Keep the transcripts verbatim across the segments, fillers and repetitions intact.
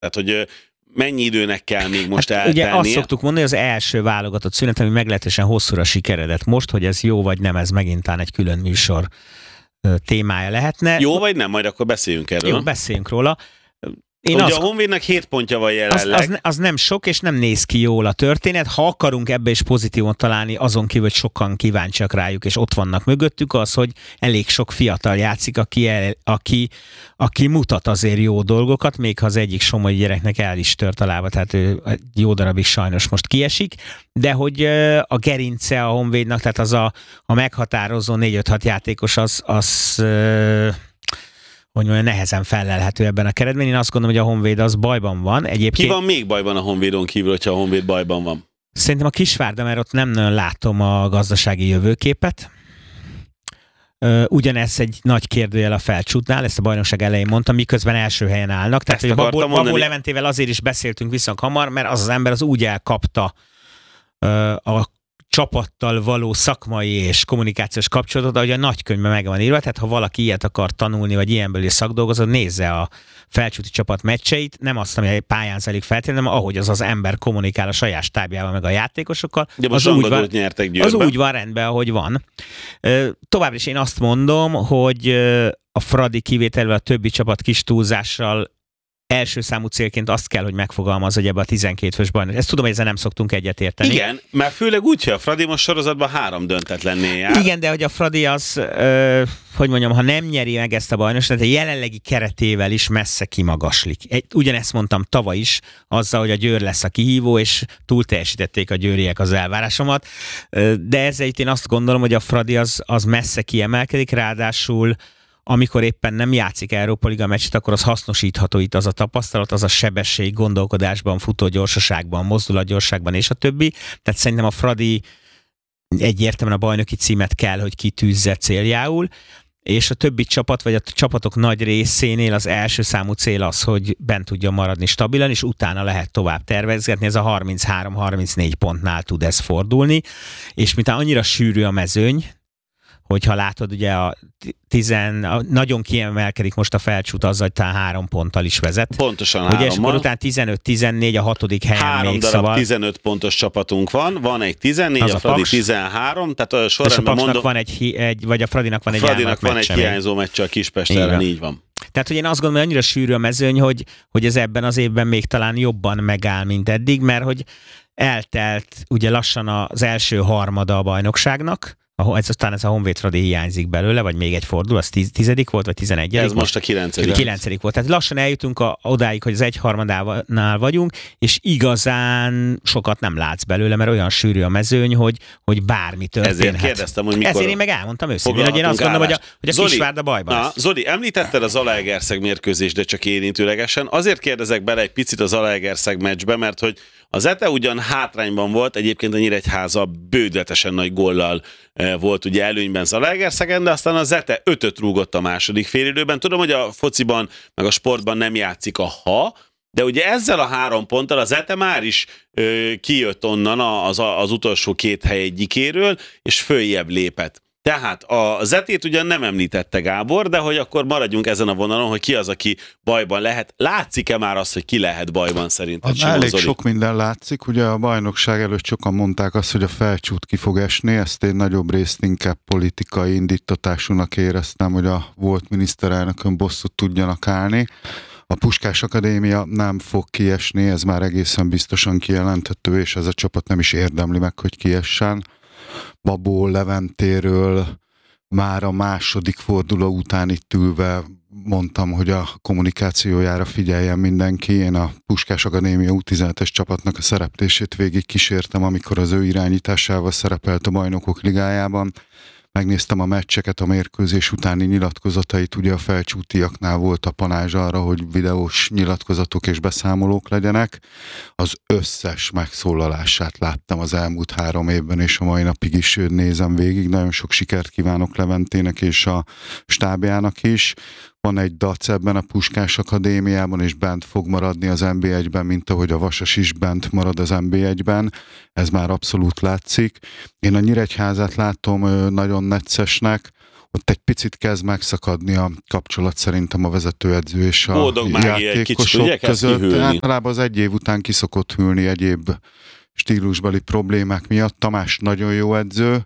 Tehát, hogy mennyi időnek kell még most hát eltennie? Ugye azt szoktuk mondani, hogy az első válogatott szünet, ami meglehetősen hosszúra sikeredett. Most, hogy ez jó vagy nem, ez megint egy külön műsor témája lehetne. Jó vagy nem? Majd akkor beszéljünk erről. Jó, beszéljünk róla. Én Ugye az, a Honvédnak hét pontja van jelenleg. Az, az, az nem sok, és nem néz ki jól a történet. Ha akarunk ebbe is pozitívon találni, azon kívül, hogy sokan kíváncsiak rájuk, és ott vannak mögöttük, az, hogy elég sok fiatal játszik, aki, el, aki, aki mutat azért jó dolgokat, még ha az egyik somogyi gyereknek el is tört a lába, tehát ő jó darabig sajnos most kiesik, de hogy a gerince a Honvédnak, tehát az a, a meghatározó négy-öt-hat játékos, az... az hogy mondjam, nehezen felelhető ebben a keretben. Én azt gondolom, hogy a Honvéd az bajban van. Egyébként... Ki van még bajban a Honvédon kívül, hogyha a Honvéd bajban van? Szerintem a Kisvárda, mert ott nem nagyon látom a gazdasági jövőképet. Ugyanez egy nagy kérdőjel a Felcsútnál, ezt a bajnokság elején mondtam, miközben első helyen állnak. Tehát, hogy a Babó, Babó Leventével azért is beszéltünk viszont hamar, mert az az ember az úgy elkapta a csapattal való szakmai és kommunikációs kapcsolatot, ahogy a nagykönyvben meg van írva, tehát ha valaki ilyet akar tanulni, vagy ilyenből is szakdolgozott, nézze a Felcsúti csapat meccseit, nem azt, ami pályán zajlik feltétlenül, hanem ahogy az az ember kommunikál a saját stábjával, meg a játékosokkal. De most az, úgy van, nyertek az úgy van rendben, ahogy van. Továbbra is én azt mondom, hogy a Fradi kivételvel a többi csapat kis túlzással első számú célként azt kell, hogy megfogalmaz, hogy ebbe a tizenkét fős bajnok. Ezt tudom, hogy ezzel nem szoktunk egyetérteni. Igen, mert főleg úgy, hogy a Fradi most sorozatban három döntetlennél jár. Igen, de hogy a Fradi az, ö, hogy mondjam, ha nem nyeri meg ezt a bajnokságot, a jelenlegi keretével is messze kimagaslik. Ugyanezt mondtam tavaly is, azzal, hogy a Győr lesz a kihívó, és túl teljesítették a győriek az elvárásomat. De ezzel itt én azt gondolom, hogy a Fradi az, az messze kiemelkedik, ráadásul amikor éppen nem játszik Európa Liga meccset, akkor az hasznosítható itt az a tapasztalat, az a sebesség, gondolkodásban, futógyorsaságban, mozdulatgyorságban és a többi. Tehát szerintem a Fradi egyértelműen a bajnoki címet kell, hogy kitűzze céljául, és a többi csapat, vagy a csapatok nagy részénél az első számú cél az, hogy bent tudja maradni stabilan, és utána lehet tovább tervezgetni. Ez a harminchárom-harmincnégy pontnál tud ez fordulni, és miután annyira sűrű a mezőny, hogyha látod, ugye a tizen, a, nagyon kiemelkedik most a Felcsút azzal, hogy talán három ponttal is vezet. Pontosan ugye, hárommal. És akkor utána tizenöt-tizennégy a hatodik helyen három még, darab szóval... tizenöt pontos csapatunk van, van egy tizennégy, a, a Fradi tizenhárom, tehát a sorrendben mondom... van egy, egy, vagy a Fradinak van a egy Fradinak van egy hiányzó meccse a Kispest ellen, így van. Tehát, hogy én azt gondolom, hogy annyira sűrű a mezőny, hogy, hogy ez ebben az évben még talán jobban megáll, mint eddig, mert hogy eltelt ugye lassan az első harmada a bajnokságnak, ez aztán ez a Honvéd Fradi hiányzik belőle, vagy még egy fordul, az tíz, tizedik volt, vagy tizenegyedik? Ez most a kilencedik. kilencedik volt. Tehát lassan eljutunk a, odáig, hogy az egyharmadánál vagyunk, és igazán sokat nem látsz belőle, mert olyan sűrű a mezőny, hogy, hogy bármi történhet. Ezért kérdeztem, hogy mikor... Ezért én meg elmondtam őszintén, hogy én azt gondolom, hogy a, hogy a Kisvárda bajban na, Zoli, említetted az Zalaegerszeg mérkőzést, de csak érintőlegesen. Azért kérdezek bele egy picit a Zalaegerszeg meccsbe, mert hogy az Zete ugyan hátrányban volt, egyébként a Nyíregyháza bődületesen nagy góllal volt ugye előnyben Zalaegerszegen, de aztán a Zete ötöt rúgott a második félidőben. Tudom, hogy a fociban, meg a sportban nem játszik a ha, de ugye ezzel a három ponttal a Zete már is ö, kijött onnan az, az utolsó két hely egyikéről, és följebb lépett. Tehát a Zetét ugyan nem említette Gábor, de hogy akkor maradjunk ezen a vonalon, hogy ki az, aki bajban lehet. Látszik-e már az, hogy ki lehet bajban szerinted? Elég Zoli? Sok minden látszik. Ugye a bajnokság előtt sokan mondták azt, hogy a Felcsút ki fog esni. Ezt én nagyobb részt inkább politikai indítatásúnak éreztem, hogy a volt miniszterelnökön bosszút tudjanak állni. A Puskás Akadémia nem fog kiesni, ez már egészen biztosan kijelenthető, és ez a csapat nem is érdemli meg, hogy kiessen. Babó Leventéről már a második forduló után itt ülve mondtam, hogy a kommunikációjára figyeljen mindenki. Én a Puskás Akadémia U tizenhetes csapatnak a szereplését végig kísértem, amikor az ő irányításával szerepelt a Bajnokok Ligájában. Megnéztem a meccseket, a mérkőzés utáni nyilatkozatait, ugye a felcsútiaknál volt a panázs arra, hogy videós nyilatkozatok és beszámolók legyenek. Az összes megszólalását láttam az elmúlt három évben, és a mai napig is nézem végig. Nagyon sok sikert kívánok Leventének és a stábjának is. Van egy dac ebben a Puskás Akadémiában, és bent fog maradni az en bé egyben, mint ahogy a Vasas is bent marad az en bé egyben. Ez már abszolút látszik. Én a Nyíregyházát látom nagyon neccesnek. ott egy picit kezd megszakadni a kapcsolat szerintem a vezetőedző és a Boldog mágia egy kicsit, ugye, játékosok kezd között. kihűlni. Általában az egy év után kiszokott hűlni egyéb stílusbeli problémák miatt. Tamás nagyon jó edző,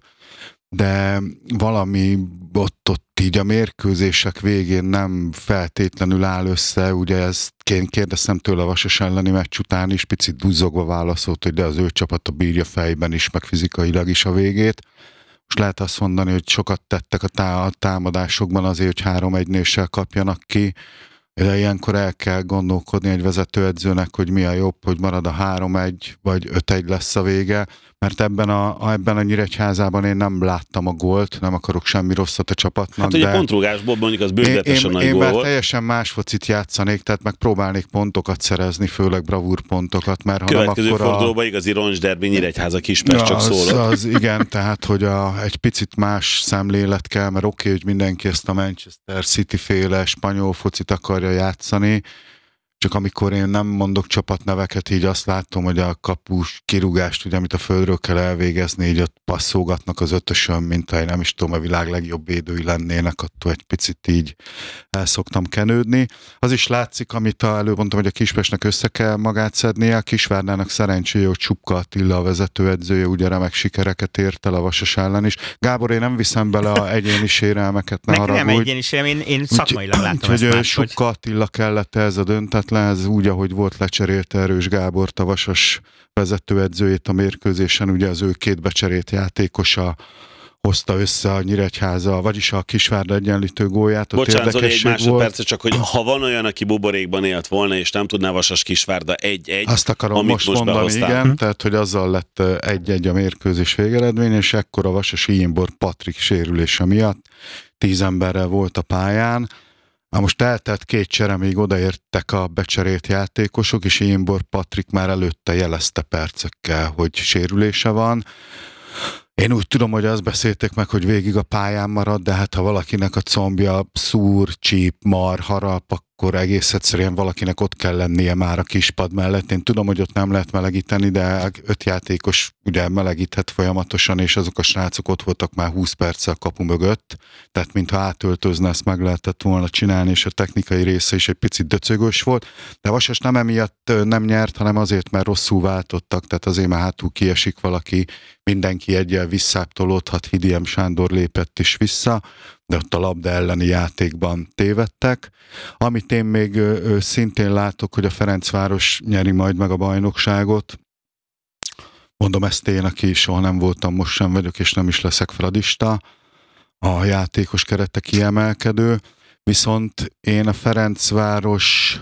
de valami ott, ott így a mérkőzések végén nem feltétlenül áll össze, ugye ezt én kérdeztem tőle a Vasas elleni meccs után is, picit duzzogva válaszolt, hogy de az ő csapata bírja fejben is, meg fizikailag is a végét. Most lehet azt mondani, hogy sokat tettek a, tá- a támadásokban azért, hogy három egynéssel kapjanak ki, de ilyenkor el kell gondolkodni egy vezetőedzőnek, hogy mi a jobb, hogy marad a három egy, vagy öt egy lesz a vége, mert ebben a, ebben a Nyíregyházában én nem láttam a gólt, nem akarok semmi rosszat a csapatnak. Hát ugye de pontrugásból mondjuk az én, bődetesen én, nagy én gól már volt. teljesen más focit játszanék, tehát megpróbálnék pontokat szerezni, főleg bravúr pontokat, mert ha Következő nem akkor fordulóban igazi roncsderbi Nyíregyháza Kispest Ja, csak az, szólott. az igen, tehát hogy a, egy picit más szemlélet kell, mert oké, okay, hogy mindenki ezt a Manchester City féle spanyol focit akarja játszani, csak amikor én nem mondok csapatneveket, így azt látom, hogy a kapus kirúgást, ugye, amit a földről kell elvégezni, így ott passzolgatnak az ötösön, mint ha én nem is tudom, a világ legjobb védői lennének, attól egy picit így el szoktam kenődni. Az is látszik, amit a, előbb mondtam, hogy a Kispestnek össze kell magát szednie, a Kisvárdának szerencséje, hogy Csupka Attila a vezetőedzője, ugye remek sikereket ért el a Vasas ellen is. Gábor, én nem viszem bele a egyéni sérelmeket, ne Meg nem haragudj. egyéni sérelem, én, én szakmailag látom ezt Úgyhogy máshogy. Supka Attila kellett ez a döntetlen, ez úgy, ahogy volt, lecserélte Erős Gábor, a Vasas vezetőedzőjét a mérkőzésen, ugye az ő két becserélt játékosa hozta össze a Nyíregyháza, vagyis a Kisvárda egyenlítő gólját. Ott Bocsánat, Zoli, egy érdekesség másodperc, volt. csak hogy ha van olyan, aki buborékban élt volna, és nem tudná Vasas Kisvárda egy-egy, Azt akarom amit most most mondani, behoztál. igen, Hm. tehát, hogy azzal lett egy-egy a mérkőzés végeredmény, és ekkor a Vasas Imbor Patrik sérülése miatt tíz emberrel volt a pályán. Na most eltelt két csere, még odaértek a becserélt játékosok, és Imbor Patrik már előtte jelezte percekkel, hogy sérülése van. Én úgy tudom, hogy azt beszélték meg, hogy végig a pályán marad, de hát ha valakinek a combja szúr, csíp, mar, harap, akkor egész egyszerűen valakinek ott kell lennie már a kispad mellett. Én tudom, hogy ott nem lehet melegíteni, de öt játékos ugye melegíthet folyamatosan, és azok a srácok ott voltak már húsz perccel a kapu mögött, tehát mintha átöltözne, ezt meg lehetett volna csinálni, és a technikai része is egy picit döcögös volt. De Vasas nem emiatt nem nyert, hanem azért, mert rosszul váltottak, tehát azért már hátul kiesik valaki, mindenki egyel visszáptolódhat, Hidiem Sándor lépett is vissza, de ott a labda elleni játékban tévedtek. Amit én még ö, szintén látok, hogy a Ferencváros nyeri majd meg a bajnokságot. Mondom ezt én, aki soha nem voltam, most sem vagyok, és nem is leszek fradista. A játékos kerete kiemelkedő, viszont én a Ferencváros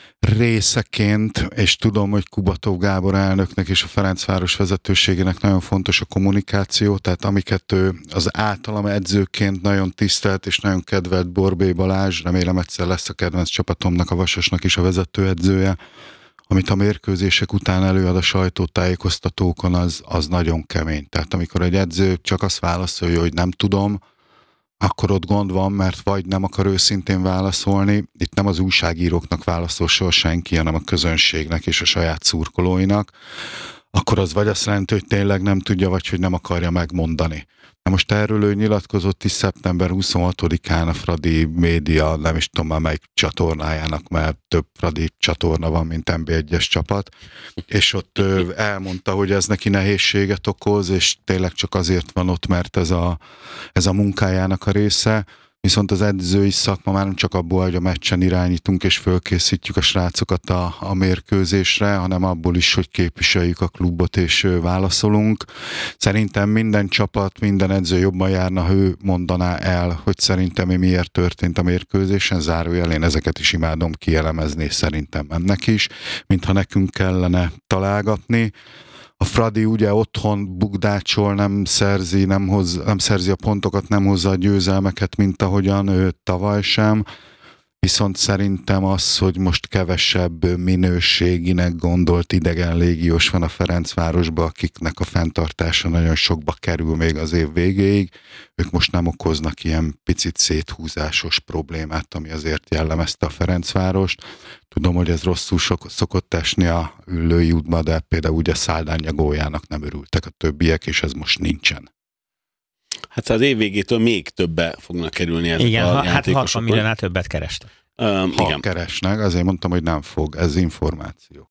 részeként, és tudom, hogy Kubatov Gábor elnöknek és a Ferencváros vezetőségének nagyon fontos a kommunikáció, tehát amiket ő az általam edzőként nagyon tisztelt és nagyon kedvelt Borbély Balázs, remélem egyszer lesz a kedvenc csapatomnak, a Vasasnak is a vezetőedzője, amit a mérkőzések után előad a sajtótájékoztatókon, az, az nagyon kemény. Tehát amikor egy edző csak azt válaszolja, hogy nem tudom, akkor ott gond van, mert vagy nem akar őszintén válaszolni, itt nem az újságíróknak válaszol soha senki, hanem a közönségnek és a saját szurkolóinak, akkor az vagy azt jelenti, hogy tényleg nem tudja, vagy hogy nem akarja megmondani. Na most erről ő nyilatkozott is szeptember huszonhatodikán a Fradi média, nem is tudom már melyik csatornájának, mert több Fradi csatorna van, mint en bé egyes csapat, és ott ő elmondta, hogy ez neki nehézséget okoz, és tényleg csak azért van ott, mert ez a, ez a munkájának a része, viszont az edzői szakma már nem csak abból, hogy a meccsen irányítunk és fölkészítjük a srácokat a, a mérkőzésre, hanem abból is, hogy képviseljük a klubot és válaszolunk. Szerintem minden csapat, minden edző jobban járna, ha ő mondaná el, hogy szerintem mi miért történt a mérkőzésen, zárójel, én ezeket is imádom kielemezni, és szerintem ennek is, mintha nekünk kellene találgatni. A Fradi ugye otthon bukdácsol, nem szerzi, nem, hoz, nem szerzi a pontokat, nem hozza a győzelmeket, mint ahogyan ő tavaly sem. Viszont szerintem az, hogy most kevesebb minőséginek gondolt idegen légiós van a Ferencvárosban, akiknek a fenntartása nagyon sokba kerül még az év végéig, ők most nem okoznak ilyen picit széthúzásos problémát, ami azért jellemezte a Ferencvárost. Tudom, hogy ez rosszul sok, szokott esni a Üllői útba, de például ugye Száldánya góljának nem örültek a többiek, és ez most nincsen. Hát az év végétől még többe fognak kerülni ezek Igen, a ha, hát játékosok. hatvan milliónál többet kerestek. Um, Ha igen. keresnek, azért mondtam, hogy nem fog, ez információ.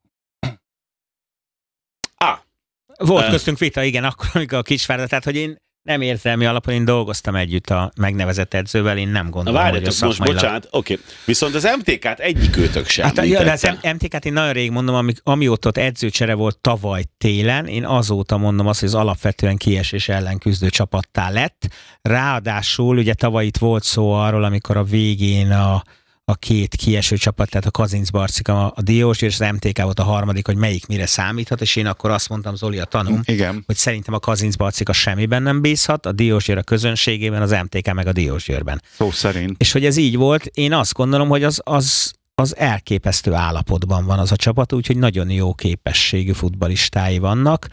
Ah, Volt Uh. köztünk vita, igen, akkor, amikor a Kisvárda, tehát hogy én nem érzelmi alapon, én dolgoztam együtt a megnevezett edzővel, én nem na gondolom, hogy a várjatok, most szakmailag... bocsánat, oké. Okay. Viszont az em té ká-t egyikőtök sem Hát ja, de az említette. em té ká-t én nagyon rég mondom, ami, amióta ott edzőcsere volt tavaly télen, én azóta mondom azt, hogy az alapvetően kiesés ellen küzdő csapattá lett. Ráadásul ugye tavaly itt volt szó arról, amikor a végén a a két kieső csapat, tehát a Kazincbarcika, a Diósgyőr és az em té ká volt a harmadik, hogy melyik mire számíthat, és én akkor azt mondtam, Zoli a tanúm, Igen. hogy szerintem a Kazincbarcika semmiben nem bízhat, a Diósgyőr a közönségében, az em té ká meg a Diósgyőrben. Szó szerint. És hogy ez így volt, én azt gondolom, hogy az, az, az elképesztő állapotban van az a csapat, úgyhogy nagyon jó képességű futballistái vannak,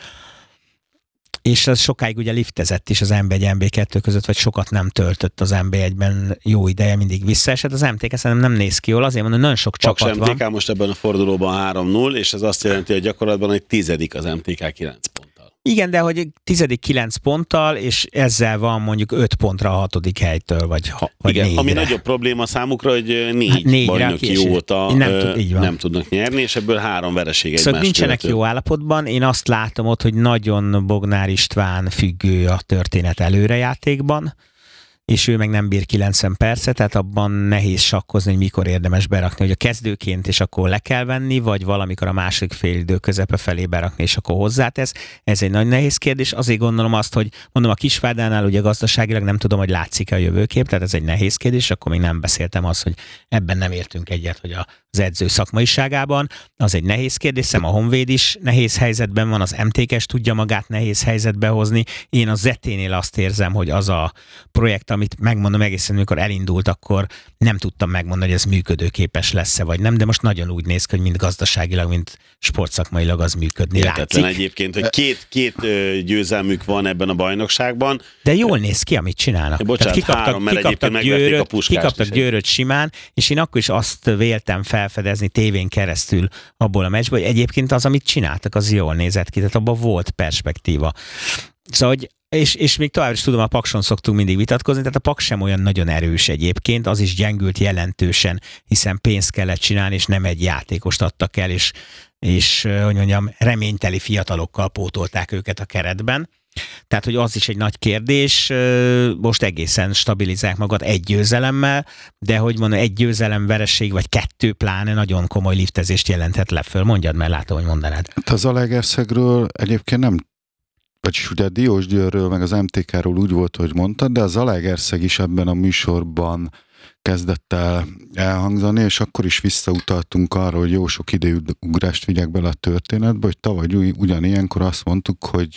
és ez sokáig ugye liftezett is az em bé egy em bé kettő között, vagy sokat nem töltött az em bé egyben jó ideje, mindig visszaesett. Az em té ká szerintem nem néz ki jól, azért mondom, nagyon sok Paks csapat em té ká van. most ebben a fordulóban három null, és ez azt jelenti, hogy gyakorlatban egy tizedik az em té ká kilenc ponttal. Igen, de hogy tizedik kilenc ponttal, és ezzel van mondjuk öt pontra a hatodik helytől, vagy, ha, vagy Igen, négyre. ami nagyobb probléma számukra, hogy négy Hát négyre a bajnoki kiesés. óta Nem nem, tud- így van. nem tudnak nyerni, és ebből három vereség Szóval egymás nincsenek követő. jó állapotban. Én azt látom ott, hogy nagyon Bognár István függő a történet előrejátékban, és ő meg nem bír kilencven percet, tehát abban nehéz sakkozni, hogy mikor érdemes berakni, hogy a kezdőként, és akkor le kell venni, vagy valamikor a második félidő közepe felé berakni, és akkor hozzátesz. Ez egy nagy nehéz kérdés. Azért gondolom azt, hogy mondom, a Kisvárdánál ugye gazdaságilag nem tudom, hogy látszik-e a jövőkép, tehát ez egy nehéz kérdés, akkor még nem beszéltem azt, hogy ebben nem értünk egyet, hogy az edző szakmaiságában. Az egy nehéz kérdés, szem a Honvéd is nehéz helyzetben van, az em té ká-s tudja magát nehéz helyzetbe hozni. Én a Zeténél azt érzem, hogy az a projekt, amit megmondom egészen, amikor elindult, akkor nem tudtam megmondani, hogy ez működőképes lesz-e, vagy nem, de most nagyon úgy néz ki, hogy mind gazdaságilag, mind sportszakmailag az működni Értetlen látszik. egyébként, hogy két, két ö, győzelmük van ebben a bajnokságban. De jól néz ki, amit csinálnak. Bocsánat, három, mert egyébként megvették a győröt, Puskást kikaptak is. győröt simán, és én akkor is azt véltem felfedezni tévén keresztül abból a meccsből, hogy egyébként az, amit csináltak, az jól nézett ki, tehát abban volt perspektíva. Szóval, hogy és, és még tovább is tudom, a Pakson szoktunk mindig vitatkozni, tehát a Paks sem olyan nagyon erős egyébként, az is gyengült jelentősen, hiszen pénzt kellett csinálni, és nem egy játékost adtak el, és, és hogy mondjam, reményteli fiatalokkal pótolták őket a keretben. Tehát, hogy az is egy nagy kérdés, most egészen stabilizálják magad egy győzelemmel, de hogy mondom, egy győzelem vereség, vagy kettő pláne nagyon komoly liftezést jelenthet le föl. Mondjad, mert látom, hogy mondanád. Hát az Zalaegerszegről egyébként nem, vagyis ugye a Diósgyőrről, meg az em té ká-ról úgy volt, hogy mondtad, de a Zalaegerszeg is ebben a műsorban kezdett el elhangzani, és akkor is visszautaltunk arra, hogy jó sok időugrást vigyek bele a történetbe, hogy tavaly ugyanilyenkor azt mondtuk, hogy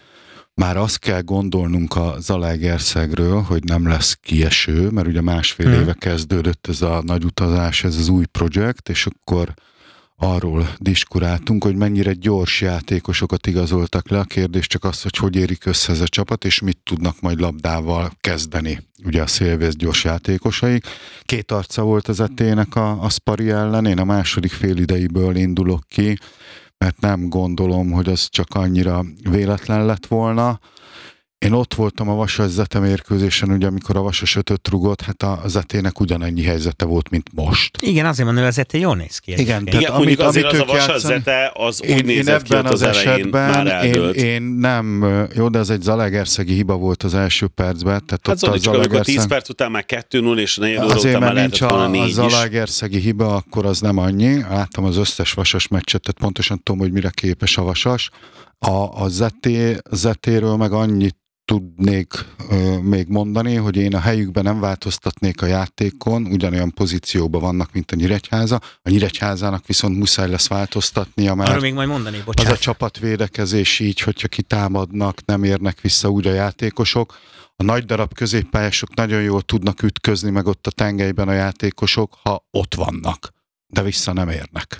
már azt kell gondolnunk a Zalaegerszegről, hogy nem lesz kieső, mert ugye másfél hmm. éve kezdődött ez a nagy utazás, ez az új projekt, és akkor arról diskuráltunk, hogy mennyire gyors játékosokat igazoltak le. A kérdés csak az, hogy hogy érik össze ez a csapat, és mit tudnak majd labdával kezdeni. Ugye a Szélvész gyors játékosai. Két arca volt az etének a, a Spari ellen, én a második fél ideiből indulok ki, mert nem gondolom, hogy az csak annyira véletlen lett volna. Én ott voltam a Vasas Zete mérkőzésen, ugye amikor a Vasas ötöt rugott, hát a Zetének ugyanannyi helyzete volt, mint most. Igen, azért mondom, hogy a Zete jól néz ki. Igen, egyébként. tehát Igen, mondjuk amit- azért amit az a ők Vasas játszani- Zete, az úgy Én, én nézett ki ebben ott az, az elején, már esetben, én, eldőlt. én nem, jó, de ez egy zalaegerszegi hiba volt az első percben. Tehát Hát ott Zoli, a csak amikor Zalaegerszeg- tíz perc után már kettő null, és negyed óra Azért, után már mert nincs lehetett volna a, a négy is. Zalaegerszegi hiba, akkor az nem annyi. Láttam az összes Vasas meccset, tehát pontosan tudom, hogy mire képes a Vasas. A, a Zeté, Zetéről meg annyit tudnék ö, még mondani, hogy én a helyükben nem változtatnék a játékon, ugyanolyan pozícióban vannak, mint a Nyíregyháza. A Nyíregyházának viszont muszáj lesz változtatnia, mert Arról még majd mondani, az a bocsánat. csapatvédekezés így, hogyha kitámadnak, nem érnek vissza úgy a játékosok. A nagy darab középpályások nagyon jól tudnak ütközni, meg ott a tengelyben a játékosok, ha ott vannak, de vissza nem érnek.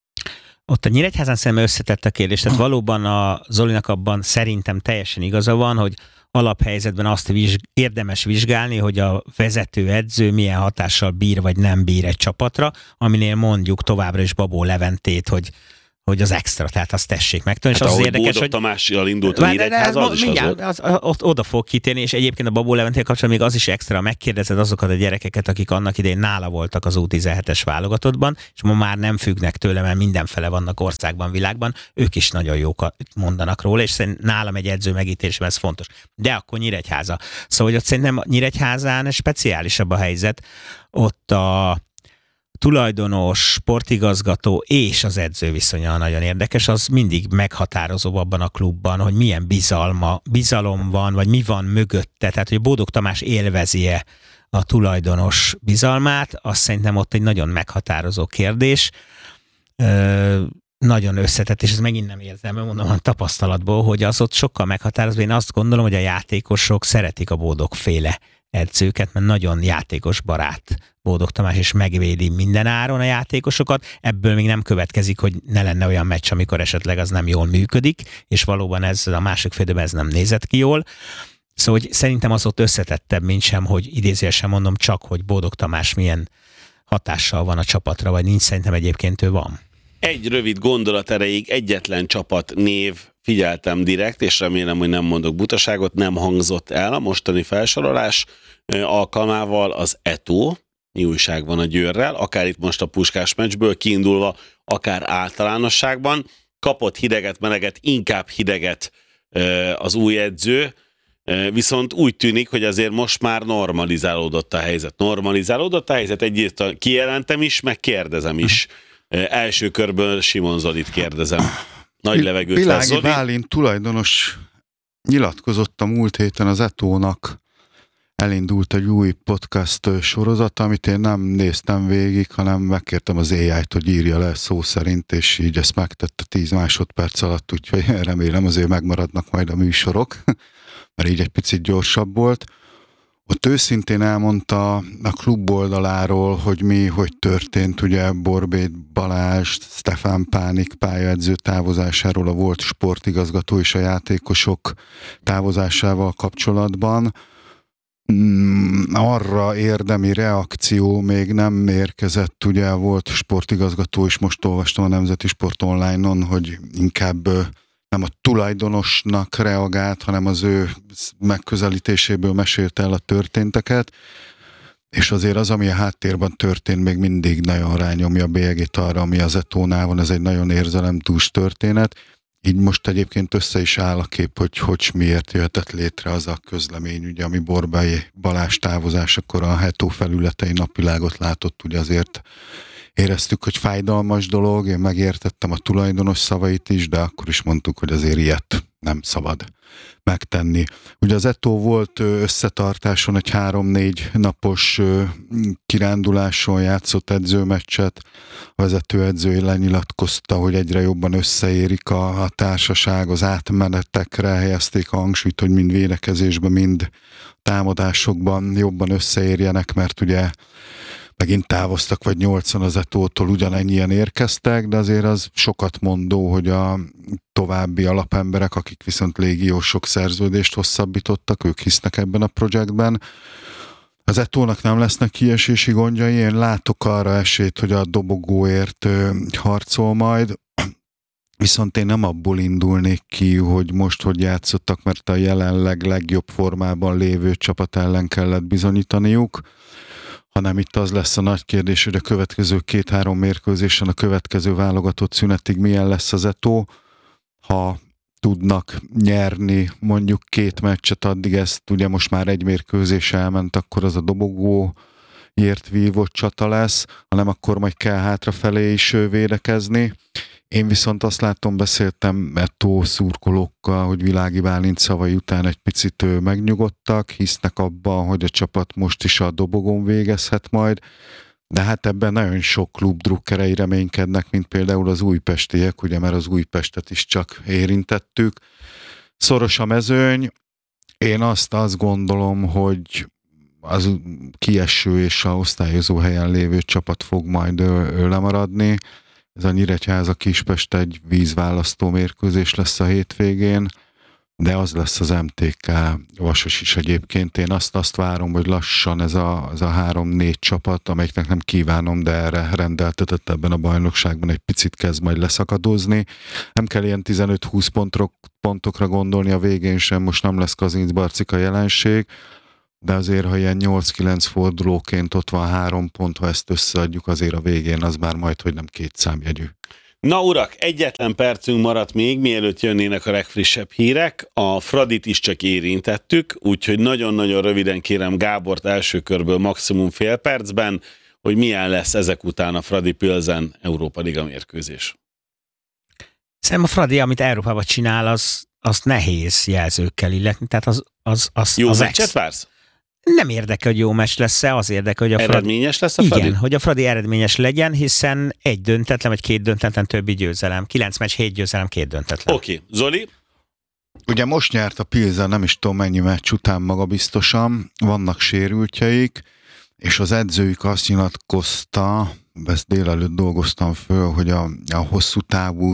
Ott a Nyíregyházán szemben összetett a kérdés, tehát valóban a Zolinak abban szerintem teljesen igaza van, hogy alaphelyzetben azt vizsg- érdemes vizsgálni, hogy a vezető edző milyen hatással bír vagy nem bír egy csapatra, aminél mondjuk továbbra is Babó Leventét, hogy hogy az extra, tehát azt tessék megtenni. Hát és az, az ahogy érdekes, Bódog hogy Tamással indult a Nyíregyháza, az is az volt. Az, az, oda fog kitérni, és egyébként a Babó Leventél kapcsolatban még az is extra, megkérdezed azokat a gyerekeket, akik annak idején nála voltak az U tizenhetes válogatottban, és ma már nem függnek tőle, mert mindenfele vannak országban, világban, ők is nagyon jókat mondanak róla, és szerintem nálam egy edző megítélésben ez fontos. De akkor Nyíregyháza. Szóval, hogy ott szerintem Nyíregyházán speciálisabb a helyzet, ott a tulajdonos, sportigazgató és az edző viszonya nagyon érdekes, az mindig meghatározó abban a klubban, hogy milyen bizalma, bizalom van, vagy mi van mögötte, tehát hogy Bódog Tamás élvezi-e a tulajdonos bizalmát, azt szerintem ott egy nagyon meghatározó kérdés. Ö, nagyon összetett, és ez megint nem érzem, mondom a tapasztalatból, hogy az ott sokkal meghatározó. Én azt gondolom, hogy a játékosok szeretik a Bódog féle edzőket, mert nagyon játékos barát Bódog Tamás, és megvédi minden áron a játékosokat. Ebből még nem következik, hogy ne lenne olyan meccs, amikor esetleg az nem jól működik, és valóban ez a másik félidőben ez nem nézett ki jól. Szóval hogy szerintem az ott összetettebb, mint sem, hogy idézőesen mondom csak, hogy Bódog Tamás milyen hatással van a csapatra, vagy nincs, szerintem egyébként ő van. Egy rövid gondolat erejéig egyetlen csapat név, figyeltem direkt, és remélem, hogy nem mondok butaságot, nem hangzott el a mostani felsorolás alkalmával az é té o, mi újság van a Győrrel, akár itt most a Puskás meccsből kiindulva, akár általánosságban. Kapott hideget, meleget, inkább hideget az új edző, viszont úgy tűnik, hogy azért most már normalizálódott a helyzet. Normalizálódott a helyzet, egyrészt kijelentem is, meg kérdezem is. Első körből Simon Zolit kérdezem. Nagy levegőt vesz, Világi Zoli. Bálint tulajdonos nyilatkozott a múlt héten az é té o-nak, elindult egy új podcast sorozat, amit én nem néztem végig, hanem megkértem az á í-t, hogy írja le szó szerint, és így ezt megtette tíz másodperc alatt, úgyhogy remélem azért megmaradnak majd a műsorok, mert így egy picit gyorsabb volt. Ott őszintén elmondta a klub oldaláról, hogy mi, hogy történt, ugye Borbély Balázs, Stefán Pánik pályaedző távozásáról, a volt sportigazgató és a játékosok távozásával kapcsolatban. Arra érdemi reakció még nem érkezett, ugye volt sportigazgató, és most olvastam a Nemzeti Sport Online-on, hogy inkább nem a tulajdonosnak reagált, hanem az ő megközelítéséből mesélte el a történteket, és azért az, ami a háttérben történt, még mindig nagyon rányomja a bélyegét arra, ami az é té o-nál van, ez egy nagyon érzelemdús történet. Így most egyébként össze is áll a kép, hogy hogy miért jöhetett létre az a közlemény, ugye, ami Borbély Balázs távozásakor a é té o felületei napvilágot látott, ugye azért éreztük, hogy fájdalmas dolog, én megértettem a tulajdonos szavait is, de akkor is mondtuk, hogy azért ilyet nem szabad megtenni. Ugye az é té o volt összetartáson egy három-négy napos kiránduláson játszott edzőmeccset, a vezetőedző lenyilatkozta, hogy egyre jobban összeérik a, a társaság, az átmenetekre helyezték a hangsúlyt, hogy mind védekezésben, mind támadásokban jobban összeérjenek, mert ugye megint távoztak, vagy nyolcan az é té o-tól ugyanennyien érkeztek, de azért az sokat mondó, hogy a további alapemberek, akik viszont légiósok szerződést hosszabbítottak, ők hisznek ebben a projektben. Az é té o-nak nem lesznek kiesési gondjai, én látok arra esélyt, hogy a dobogóért harcol majd, viszont én nem abból indulnék ki, hogy most hogy játszottak, mert a jelenleg legjobb formában lévő csapat ellen kellett bizonyítaniuk, hanem itt az lesz a nagy kérdés, hogy a következő két-három mérkőzésen, a következő válogatott szünetig milyen lesz az é té o. Ha tudnak nyerni mondjuk két meccset, addig ezt ugye most már egy mérkőzés elment, akkor az a dobogóért vívott csata lesz, hanem akkor majd kell hátrafelé is védekezni. Én viszont azt látom, beszéltem é té o szurkolókkal, hogy Világi Bálint szavai után egy picit megnyugodtak, hisznek abban, hogy a csapat most is a dobogón végezhet majd, de hát ebben nagyon sok klub drukkerei reménykednek, mint például az újpestiek, ugye, mert az Újpestet is csak érintettük. Szoros a mezőny, én azt, azt gondolom, hogy az kieső és a osztályozó helyen lévő csapat fog majd lemaradni. Ez a Nyíregyháza Kispest egy vízválasztó mérkőzés lesz a hétvégén. de az lesz az em té ká Vasas is egyébként. Én azt, azt várom, hogy lassan ez a, ez a három-négy csapat, amelyiknek nem kívánom, de erre rendeltetett ebben a bajnokságban, egy picit kezd majd leszakadozni. Nem kell ilyen tizenöt-húsz pontok, pontokra gondolni a végén sem, most nem lesz Kazincbarcika jelenség, de azért, ha ilyen nyolc-kilenc fordulóként ott van három pont, ha ezt összeadjuk, azért a végén az már majd, hogy nem két számjegyű. Na urak, egyetlen percünk maradt még, mielőtt jönnének a legfrissebb hírek. A Fradit is csak érintettük, úgyhogy nagyon-nagyon röviden kérem Gábort első körből maximum fél percben, hogy milyen lesz ezek után a Fradi Pilsen Európa Liga mérkőzés. Szerintem a Fradi, amit Európában csinál, az, az nehéz jelzőkkel illetni, tehát az, az, az Jó az meccset ex... vársz? Nem érdekel, hogy jó meccs lesz-e, az érdekel, hogy a Fradi... Eredményes lesz a Fradi? Igen, hogy a Fradi eredményes legyen, hiszen egy döntetlen, vagy két döntetlen, többi győzelem. Kilenc meccs, hét győzelem, két döntetlen. Oké, okay. Zoli? Ugye most nyert a Pilsen, nem is tudom mennyi meccs után magabiztosan, vannak sérültjeik, és az edzőjük azt nyilatkozta, ezt délelőtt dolgoztam föl, hogy a, a hosszú távú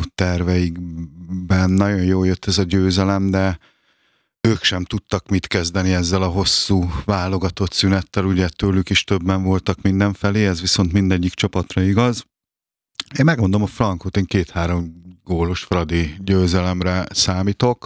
terveikben nagyon jó jött ez a győzelem, de ők sem tudtak mit kezdeni ezzel a hosszú válogatott szünettel, ugye tőlük is többen voltak mindenfelé, ez viszont mindegyik csapatra igaz. Én megmondom a frankot, én két-három gólos Fradi győzelemre számítok,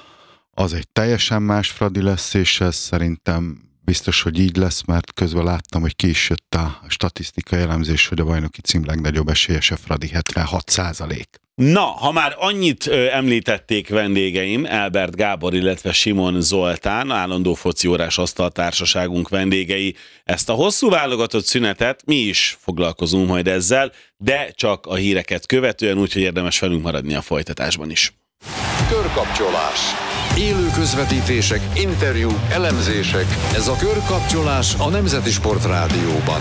az egy teljesen más Fradi lesz, és ez szerintem biztos, hogy így lesz, mert közben láttam, hogy ki is jött a statisztikai elemzés, hogy a bajnoki cím legnagyobb esélyese Fradi hetvenhat százalék. Na, ha már annyit ö, említették vendégeim, Elbert Gábor, illetve Simon Zoltán, állandó fociórás asztaltársaságunk vendégei, ezt a hosszú válogatott szünetet mi is foglalkozunk majd ezzel, de csak a híreket követően, úgyhogy érdemes velünk maradni a folytatásban is. Körkapcsolás. Élő közvetítések, interjúk, elemzések. Ez a Körkapcsolás a Nemzeti Sport Rádióban.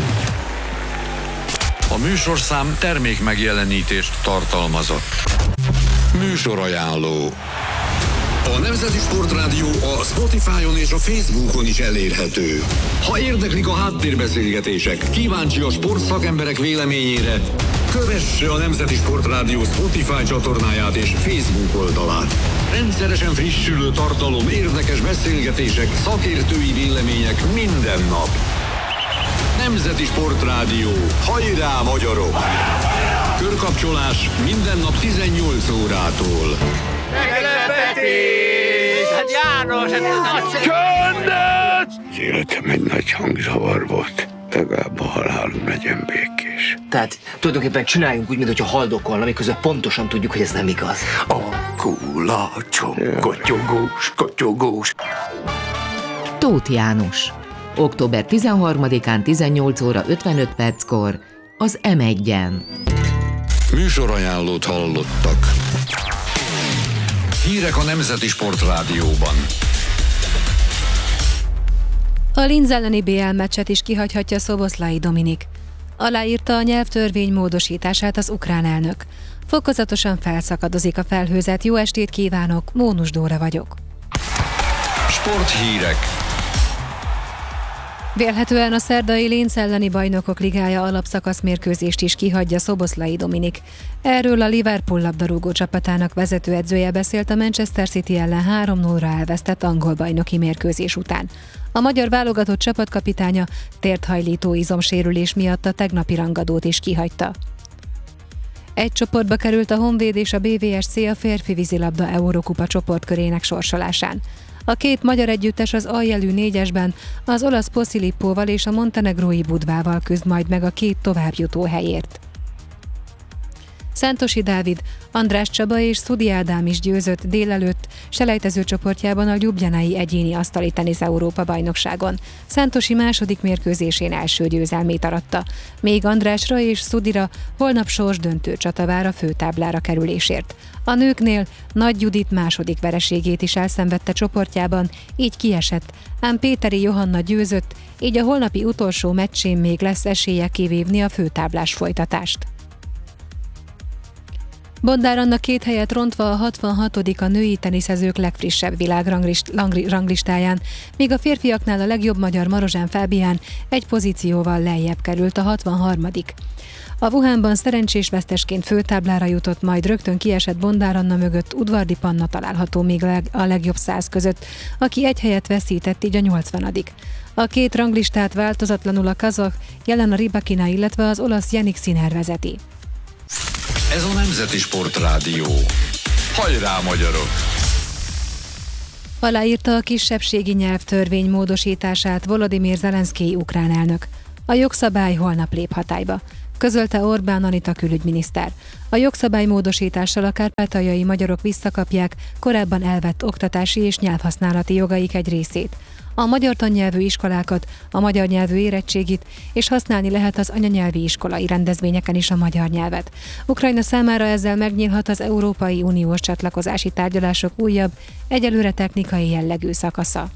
A műsorszám termék megjelenítést tartalmazott. Műsorajánló. A Nemzeti Sport Rádió a Spotify-on és a Facebookon is elérhető. Ha érdeklik a háttérbeszélgetések, kíváncsi a sportszakemberek véleményére, kövesse a Nemzeti Sport Rádió Spotify csatornáját és Facebook oldalát. Rendszeresen frissülő tartalom, érdekes beszélgetések, szakértői vélemények minden nap. Nemzeti Sport Rádió. Hajrá, magyarok! Körkapcsolás minden nap tizennyolc órától. Meglepetés! Hát János, ez nagy... Csöndet! Az életem egy nagy hangzavar volt. Legalább a halálom legyen békés. Tehát tulajdonképpen csináljunk úgy, mintha haldokolna, miközben pontosan tudjuk, hogy ez nem igaz. A kulacsom, kotyogós, kotyogós. Tóth János. október tizenharmadikán tizennyolc óra ötvenöt perckor az em egyen. Műsorajánlót hallottak. Hírek a Nemzeti Sport Rádióban. A Linz elleni bé el meccset is kihagyhatja Szoboszlai Dominik. Aláírta a nyelvtörvény módosítását az ukrán elnök. Fokozatosan felszakadozik a felhőzet. Jó estét kívánok, Mónus Dóra vagyok. Sporthírek. Vélhetően a szerdai Linz elleni Bajnokok Ligája alapszakasz mérkőzést is kihagyja Szoboszlai Dominik. Erről a Liverpool labdarúgó csapatának vezetőedzője beszélt a Manchester City ellen három nullra elvesztett angol bajnoki mérkőzés után. A magyar válogatott csapatkapitánya térthajlító izomsérülés miatt a tegnapi rangadót is kihagyta. Egy csoportba került a Honvéd és a bé vé es cé a férfi vízilabda Eurokupa csoportkörének sorsolásán. A két magyar együttes az aljelű négyesben az olasz Posillippóval és a montenegrói Budvával küzd majd meg a két továbbjutó helyért. Szántosi Dávid, András Csaba és Szudi Ádám is győzött délelőtt selejtező csoportjában a Ljubljanai egyéni asztali tenisz Európa bajnokságon. Szántosi második mérkőzésén első győzelmét aratta, még Andrásra és Szudira holnap sorsdöntő csata vár a főtáblára kerülésért. A nőknél Nagy Judit második vereségét is elszenvedte csoportjában, így kiesett, ám Péteri Johanna győzött, így a holnapi utolsó meccsén még lesz esélye kivívni a főtáblás folytatást. Bondár Anna két helyet rontva a hatvanhatodik a női teniszezők legfrissebb világranglistáján, míg a férfiaknál a legjobb magyar Marozsán Fábián egy pozícióval lejjebb került a hatvanharmadik A Wuhanban szerencsés vesztesként főtáblára jutott, majd rögtön kiesett Bondár Anna mögött Udvardi Panna található még a legjobb száz között, aki egy helyet veszített, így a nyolcvanadik A két ranglistát változatlanul a kazakh Jelena Rybakina, illetve az olasz Jannik Sinner vezeti. Ez a Nemzeti Sportrádió. Hajrá, magyarok! Aláírta a kisebbségi nyelvtörvény módosítását Volodymyr Zelenszkij ukrán elnök. A jogszabály holnap lép hatályba, közölte Orbán Anita külügyminiszter. A jogszabály módosítással a kárpátaljai magyarok visszakapják korábban elvett oktatási és nyelvhasználati jogaik egy részét. A magyar tannyelvű iskolákat, a magyar nyelvű érettségit, és használni lehet az anyanyelvi iskolai rendezvényeken is a magyar nyelvet. Ukrajna számára ezzel megnyílhat az Európai Uniós csatlakozási tárgyalások újabb, egyelőre technikai jellegű szakasza.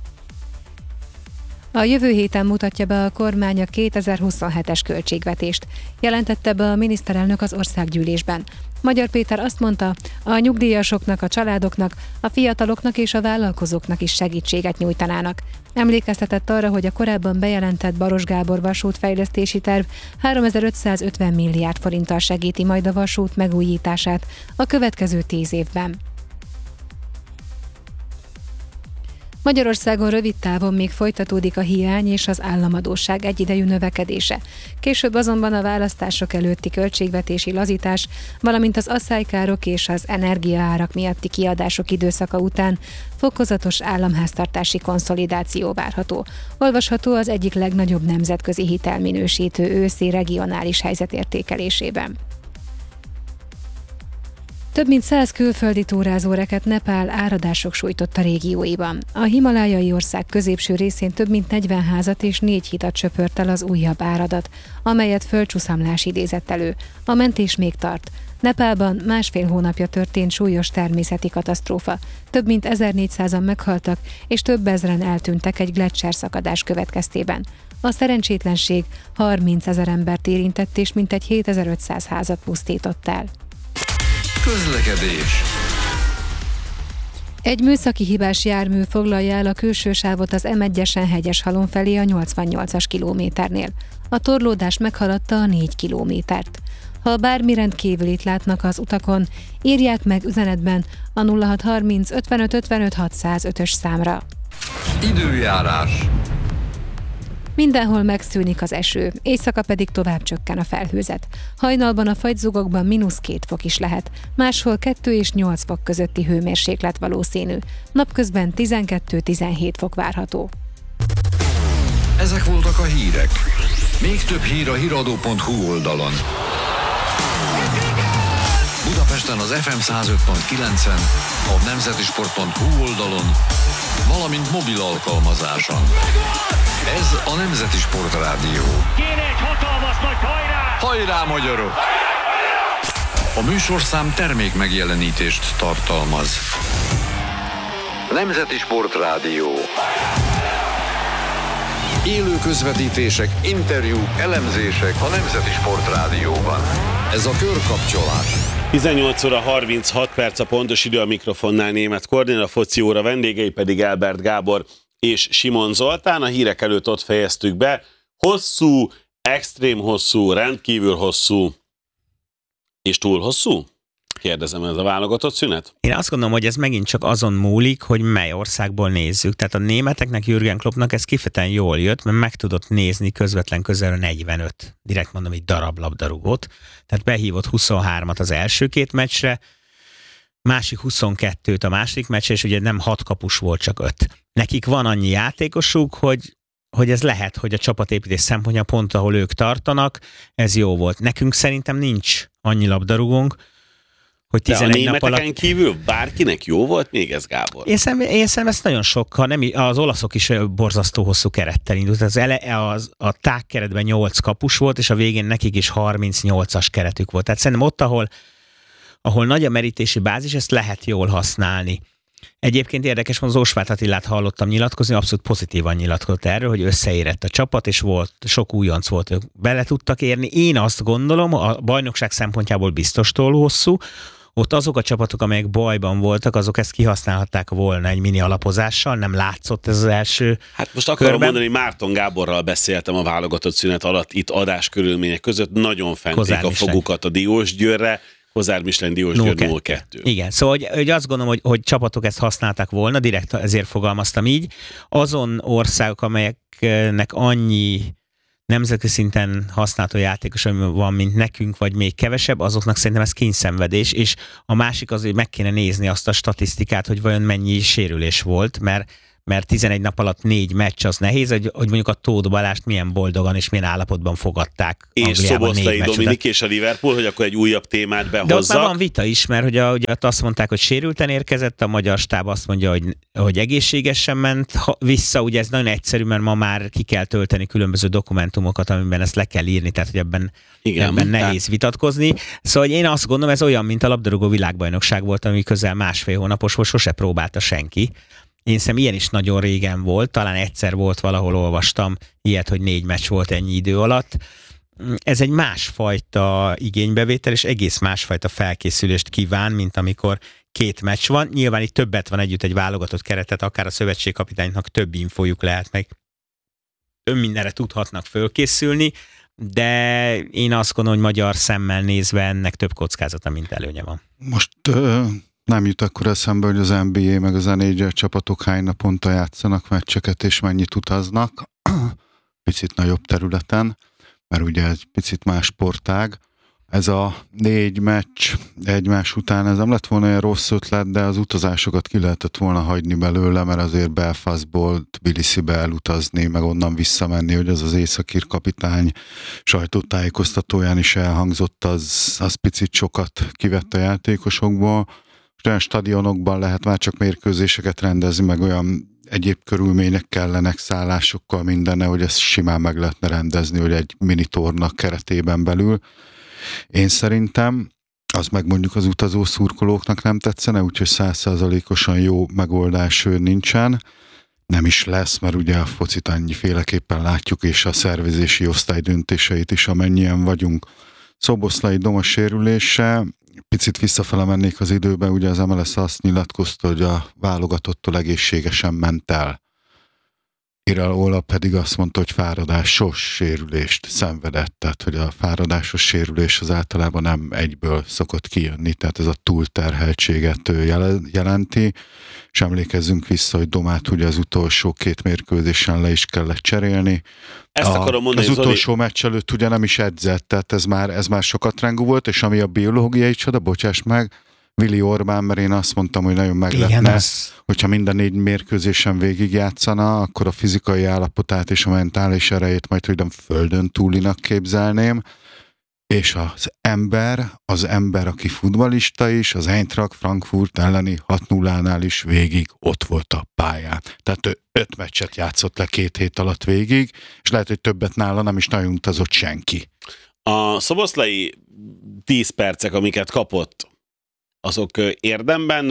A jövő héten mutatja be a kormány a kétezer-huszonhetes költségvetést, jelentette be a miniszterelnök az országgyűlésben. Magyar Péter azt mondta, a nyugdíjasoknak, a családoknak, a fiataloknak és a vállalkozóknak is segítséget nyújtanának. Emlékeztetett arra, hogy a korábban bejelentett Baros Gábor vasútfejlesztési terv háromezer-ötszázötven milliárd forinttal segíti majd a vasút megújítását a következő tíz évben. Magyarországon rövid távon még folytatódik a hiány és az államadósság egyidejű növekedése. Később azonban a választások előtti költségvetési lazítás, valamint az asszálykárok és az energiaárak miatti kiadások időszaka után fokozatos államháztartási konszolidáció várható. Olvasható az egyik legnagyobb nemzetközi hitelminősítő őszi regionális helyzetértékelésében. Több mint száz külföldi túrázóreket Nepál áradások sújtott a régióiban. A himalájai ország középső részén több mint negyven házat és négy hitat söpört el az újabb áradat, amelyet földcsúszamlás idézett elő. A mentés még tart. Nepálban másfél hónapja történt súlyos természeti katasztrófa. Több mint ezernégyszázan meghaltak, és több ezren eltűntek egy gleccserszakadás következtében. A szerencsétlenség harmincezer embert érintett, és mintegy hétezer-ötszáz házat pusztított el. Közlekedés. Egy műszaki hibás jármű foglalja el a külső sávot az em egyesen Hegyeshalom felé a nyolcvannyolcas kilométernél. A torlódás meghaladta a négy kilométert. Ha bármi rendkívülit látnak az utakon, írják meg üzenetben a nulla hat harminc ötvenöt ötvenöt hatszázötös számra. Időjárás. Mindenhol megszűnik az eső, éjszaka pedig tovább csökken a felhőzet. Hajnalban a fagyzugokban mínusz két fok is lehet, máshol kettő és nyolc fok közötti hőmérséklet valószínű. Napközben tizenkettő-tizenhét fok várható. Ezek voltak a hírek. Még több hír a híradó pont hu oldalon. Budapesten az ef em száz öt pont kilencen, a nemzetisport pont hu oldalon, valamint mobil alkalmazáson. Ez a Nemzeti Sportrádió. Kéne egy hatalmas nagy hajrá! Hajrá, magyarok! A műsorszám termék megjelenítést tartalmaz. Nemzeti Sportrádió. Élő közvetítések, interjúk, elemzések a Nemzeti Sportrádióban. Ez a körkapcsolás. tizennyolc óra harminchat perc a pontos idő, a mikrofonnál Németh Kornél, a foci óra vendégei pedig Elbert Gábor és Simon Zoltán. A hírek előtt ott fejeztük be. Hosszú, extrém hosszú, rendkívül hosszú és túl hosszú? Kérdezem, ez a válogatott szünet? Én azt gondolom, hogy ez megint csak azon múlik, hogy mely országból nézzük. Tehát a németeknek, Jürgen Kloppnak ez kifejezetten jól jött, mert meg tudott nézni közvetlen közelről negyvenöt, direkt mondom, így darab labdarúgót. Tehát behívott huszonhármat az első két meccsre, másik huszonkettőt a második meccsre, és ugye nem hat kapus volt, csak öt. Nekik van annyi játékosuk, hogy hogy ez lehet, hogy a csapatépítés szempontja pont, ahol ők tartanak, ez jó volt. Nekünk szerintem nincs annyi labdarúgónk, hogy tizenegy nap alatt... kívül bárkinek jó volt még ez, Gábor? Én szerintem, én szerintem ez nagyon sok, ha nem, az olaszok is borzasztó hosszú kerettel indult. Az ele, az, a tágkeretben nyolc kapus volt, és a végén nekik is harmincnyolcas keretük volt. Tehát szerintem ott, ahol, ahol nagy a merítési bázis, ezt lehet jól használni. Egyébként érdekes, hogy az Ósvát Attilát hallottam nyilatkozni, abszolút pozitívan nyilatkozott erről, hogy összeérett a csapat, és volt, sok újonc volt, ők bele tudtak érni. Én azt gondolom, a bajnokság szempontjából biztostól hosszú, ott azok a csapatok, amelyek bajban voltak, azok ezt kihasználhatták volna egy mini alapozással, nem látszott ez az első Hát most akarom körben. mondani, Márton Gáborral beszéltem a válogatott szünet alatt, itt adáskörülmények között, nagyon fenték Kozár a Michelin. fogukat a Diós Győrre, Kozár Michelin Diós Győr nulla kettő. Igen, szóval hogy, hogy azt gondolom, hogy, hogy csapatok ezt használták volna, direkt ezért fogalmaztam így. Azon országok, amelyeknek annyi nemzetközi szinten használható játékos, van, mint nekünk, vagy még kevesebb, azoknak szerintem ez kényszenvedés, és a másik az, hogy meg kéne nézni azt a statisztikát, hogy vajon mennyi sérülés volt, mert mert tizenegy nap alatt négy meccs az nehéz, hogy, hogy mondjuk a Tóth Balást milyen boldogan és milyen állapotban fogadták És Angliában Szoboszlai négy meccset. Dominik és a Liverpool, hogy akkor egy újabb témát De ott behozzak. már van vita is, mert ugye, ugye azt mondták, hogy sérülten érkezett, a magyar stáb azt mondja, hogy, hogy egészségesen ment ha, vissza, ugye ez nagyon egyszerű, mert ma már ki kell tölteni különböző dokumentumokat, amiben ezt le kell írni, tehát hogy ebben, Igen, ebben tehát- nehéz vitatkozni. Szóval én azt gondolom, ez olyan, mint a labdarúgó világbajnokság volt, ami közel másfél hónapos volt, sose próbálta senki. Én szerintem ilyen is nagyon régen volt, talán egyszer volt, valahol olvastam ilyet, hogy négy meccs volt ennyi idő alatt. Ez egy másfajta igénybevétel, és egész másfajta felkészülést kíván, mint amikor két meccs van. Nyilván itt többet van együtt egy válogatott keretet, akár a szövetségkapitánynak több infójuk lehet, meg ön mindenre tudhatnak fölkészülni, de én azt gondolom, hogy magyar szemmel nézve ennek több kockázata, mint előnye van. Most ö, nem jut akkor eszembe, hogy az en bé á meg az en há el csapatok hány naponta játszanak meccseket, és mennyit utaznak. Picit nagyobb területen, mert ugye egy picit más sportág. Ez a négy meccs egymás után, ez nem lett volna olyan rossz ötlet, de az utazásokat ki lehetett volna hagyni belőle, mert azért Belfastból Tbilisibe elutazni, meg onnan visszamenni, hogy az az északír kapitány sajtótájékoztatóján is elhangzott, az, az picit sokat kivett a játékosokból. És olyan stadionokban lehet már csak mérkőzéseket rendezni, meg olyan egyéb körülmények kellenek, szállásokkal mindenne, hogy ezt simán meg lehetne rendezni, hogy egy mini torna keretében belül. Én szerintem az meg mondjuk az utazó szurkolóknak nem tetszene, úgyhogy száz százalékosan jó megoldás nincsen. Nem is lesz, mert ugye a focit annyiféleképpen látjuk, és a szervezési osztály döntéseit is, amennyien vagyunk. Szoboszlai Doma sérülése, picit visszafele mennék az időben, ugye az em el es azt nyilatkozta, hogy a válogatottól egészségesen ment el. Iraola pedig azt mondta, hogy fáradásos sérülést szenvedett, tehát hogy a fáradásos sérülés az általában nem egyből szokott kijönni, tehát ez a túlterheltséget jelenti, és emlékezzünk vissza, hogy Domát ugye az utolsó két mérkőzésen le is kellett cserélni. Ezt a, akarom mondani, az Zoli. utolsó meccs előtt ugye nem is edzett, tehát ez már, ez már sokatrangú volt, és ami a biológiai csoda, bocsáss meg, Vili Orbán, mert én azt mondtam, hogy nagyon meglepne, az... hogyha minden négy mérkőzésen végigjátszana, akkor a fizikai állapotát és a mentális erejét majd tudom földön túlinak képzelném, és az ember, az ember, aki futballista is, az Eintracht Frankfurt elleni hat nullánál is végig ott volt a pályán. Tehát ő öt meccset játszott le két hét alatt végig, és lehet, hogy többet nála nem is nagyon utazott senki. A szoboszlai tíz percek, amiket kapott, azok érdemben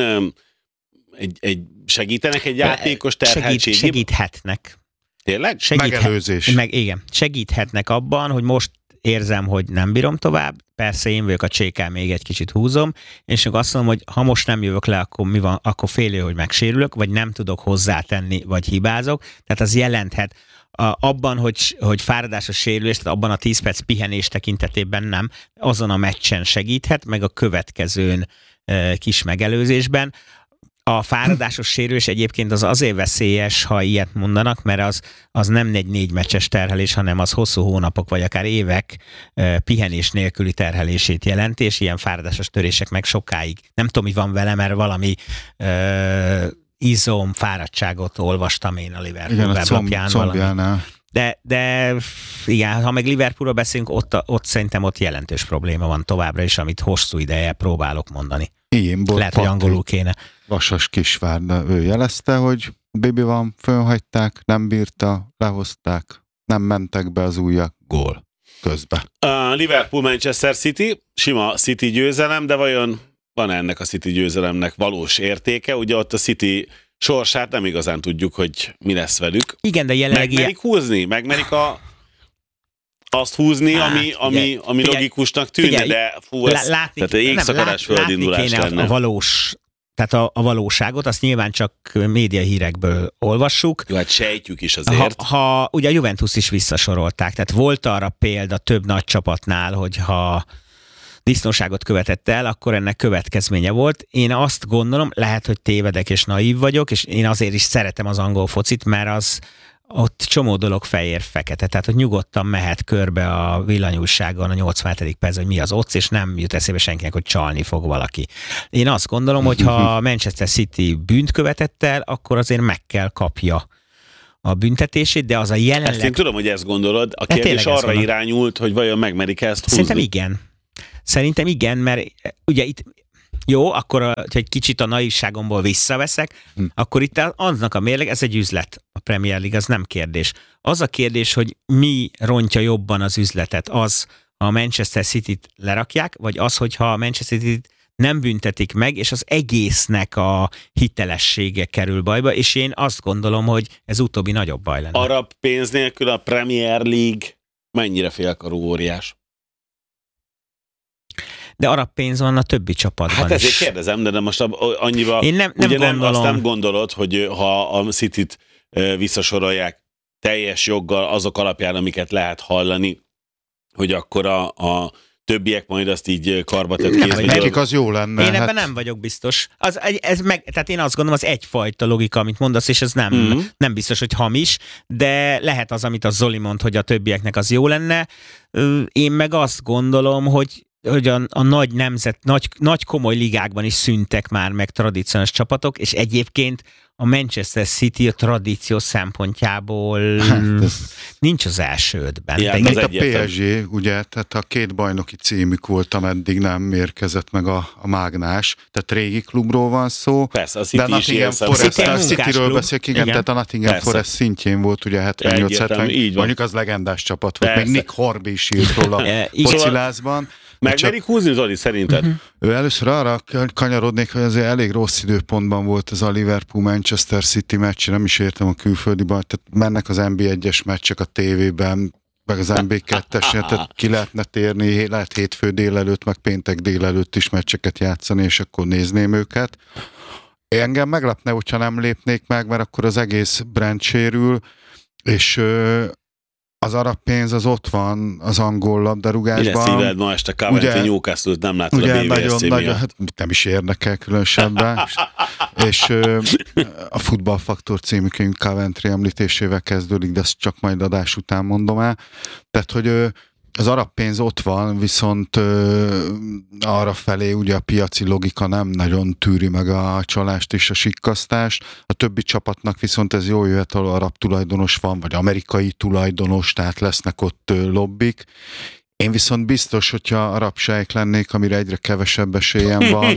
egy, egy segítenek egy játékos terheltségében? Segít, segíthetnek. Tényleg? Segíthet, Megelőzés. Meg, igen, segíthetnek abban, hogy most érzem, hogy nem bírom tovább, persze én vagyok a csékán, még egy kicsit húzom, és akkor azt mondom, hogy ha most nem jövök le, akkor mi van, akkor félő, hogy megsérülök, vagy nem tudok hozzátenni, vagy hibázok, tehát az jelenthet. A, abban, hogy, hogy fáradásos sérülés, tehát abban a tíz perc pihenés tekintetében nem, azon a meccsen segíthet, meg a következőn e, kis megelőzésben. A fáradásos sérülés egyébként az azért veszélyes, ha ilyet mondanak, mert az, az nem egy négy meccses terhelés, hanem az hosszú hónapok, vagy akár évek e, pihenés nélküli terhelését jelenti, és ilyen fáradásos törések meg sokáig. Nem tudom, mi van vele, mert valami e, izom, fáradtságot olvastam én a Liverpool Igen, a weblapján. comb, combjánál. De, de igen, ha meg Liverpoolról beszélünk, ott, ott szerintem ott jelentős probléma van továbbra is, amit hosszú ideje próbálok mondani. Én, Bot Lehet, hogy angolul kéne. Vasas Kisvár, ő jelezte, hogy Bibi van, fölhagyták, nem bírta, lehozták, nem mentek be az újak, gól közbe. A Liverpool Manchester City, sima City győzelem, de vajon van ennek a City győzelemnek valós értéke, ugye ott a City sorsát nem igazán tudjuk, hogy mi lesz velük. Igen, de jelenleg... Megmerik húzni? Megmerik a... azt húzni, Hát, ami, ami, figyelj, ami figyelj, logikusnak tűnne, figyelj, de fú, ez látni, tehát égszakadás földindulás kéne lenne. A, a valós, tehát a, a valóságot, azt nyilván csak média hírekből olvassuk. Jó, hát sejtjük is azért. Ha, ha ugye a Juventus is visszasorolták, tehát volt arra példa több nagy csapatnál, hogy ha disznóságot követett el, akkor ennek következménye volt. Én azt gondolom, lehet, hogy tévedek és naív vagyok, és én azért is szeretem az angol focit, mert az ott csomó dolog fehér-fekete, tehát hogy nyugodtan mehet körbe a villanyújságon a nyolcvanhetedik percben, hogy mi az occ, és nem jut eszébe senkinek, hogy csalni fog valaki. Én azt gondolom, hogy ha a Manchester City bűnt követett el, akkor azért meg kell kapja a büntetését, de az a jelenleg... Ezt én tudom, hogy ezt gondolod. A kérdés arra irányult, hogy vajon megmerik ezt húzni. Szerintem igen. Szerintem igen, mert ugye itt jó, akkor ha egy kicsit a naivságomból visszaveszek, hm. akkor itt annak a mérleg, ez egy üzlet, a Premier League, az nem kérdés. Az a kérdés, hogy mi rontja jobban az üzletet, az, ha a Manchester Cityt lerakják, vagy az, hogyha a Manchester Cityt nem büntetik meg, és az egésznek a hitelessége kerül bajba, és én azt gondolom, hogy ez utóbbi nagyobb baj lenne. Arab pénz nélkül a Premier League mennyire félkarú óriás? De arab pénz van a többi csapatban hát ezért is. kérdezem, de most annyival... Én nem, nem ugye gondolom. Nem, azt nem gondolod, hogy ha a Cityt visszasorolják teljes joggal azok alapján, amiket lehet hallani, hogy akkor a, a többiek majd azt így karbatett kézbe. Nekik az jó lenne. Én ebben hát... nem vagyok biztos. Az, ez meg, tehát én azt gondolom, az egyfajta logika, amit mondasz, és ez nem, mm-hmm. nem biztos, hogy hamis, de lehet az, amit a Zoli mond, hogy a többieknek az jó lenne. Én meg azt gondolom, hogy hogy a, a nagy nemzet, nagy, nagy komoly ligákban is szűntek már meg tradíciós csapatok, és egyébként a Manchester City a tradíció szempontjából hát ez... nincs az első ötben. Ja, mint a pé es gé, ugye, tehát a két bajnoki címük volt, ameddig nem érkezett meg a, a mágnás, tehát régi klubról van szó. Persze, a City de is ilyen Forest, a Cityről beszélek, igen, igen, tehát a Nottingham Persze. Forest szintjén volt ugye hetvennyolc hetven, mondjuk az legendás csapat volt, Persze. még Nick Horby is írt róla focilázban. Megmerik húzni, Zoli, szerinted? Uh-huh. Először arra kanyarodnék, hogy azért elég rossz időpontban volt ez a Liverpool-Manchester City meccs, nem is értem a külföldi baj, tehát mennek az en bé egyes meccsek a tévében, meg az en bé kettesnél, tehát ki lehetne térni, lehet hétfő délelőtt, meg péntek délelőtt is meccseket játszani, és akkor nézném őket. Engem meglepne, hogyha nem lépnék meg, mert akkor az egész brand sérül, és az arab pénz az ott van az angol labdarúgásban. Mi lesz szíved ma este Coventry Newcastle-t nem látod ugye, a bé vé es cé nagyon, hát nem is érdekel különösebben. És ö, a Futballfaktor című könyv Coventry említésével kezdődik, de ezt csak majd adás után mondom el. Tehát, hogy ö, az arab pénz ott van, viszont ö, arra felé ugye a piaci logika nem nagyon tűri meg a csalást és a sikkasztást. A többi csapatnak viszont ez jól jöhet, ahol arab tulajdonos van, vagy amerikai tulajdonos, tehát lesznek ott ö, lobbik. Én viszont biztos, hogyha arab sejk lennék, amire egyre kevesebb esélyem van,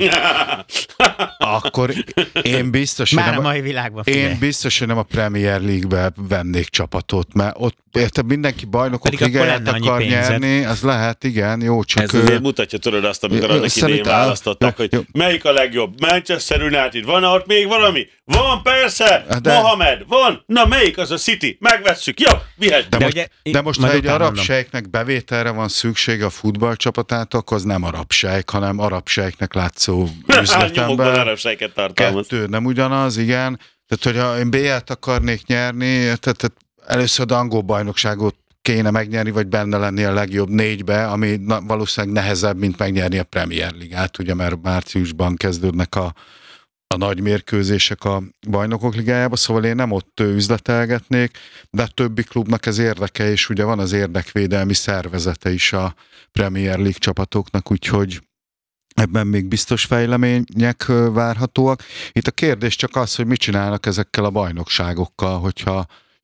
akkor én biztos, Már hogy nem, a mai világban én biztos, hogy nem a Premier League-be vennék csapatot, mert ott érted, mindenki bajnokok ligáját akar nyerni, az lehet, igen, jó, csak... Ez azért mutatja tudod azt, amikor annak idején választották, hogy jó. melyik a legjobb? Manchester United, van ott még valami? Van, persze! De... Mohamed, van! Na, melyik az a City? Megvesszük, jó, vihetjük. De, de, most, ugye, de most, ha egy arab sejknek bevételre van szüksége a futballcsapatát, akkor az nem arab sejk, hanem arab sejknek látszó üzletemben. arab sejket tartalmaz. Kettő, nem ugyanaz, igen. Tehát, hogyha én bé el-t akarnék nyerni, tehát, tehát először az angol bajnokságot kéne megnyerni, vagy benne lenni a legjobb négybe, ami na, valószínűleg nehezebb, mint megnyerni a Premier Ligát, ugye, mert márciusban kezdődnek a, a nagy mérkőzések a bajnokok ligájába, szóval én nem ott üzletelgetnék, de a többi klubnak ez érdeke, és ugye van az érdekvédelmi szervezete is a Premier League csapatoknak, úgyhogy ebben még biztos fejlemények várhatóak. Itt a kérdés csak az, hogy mit csinálnak ezekkel a bajnokságokkal, hogyha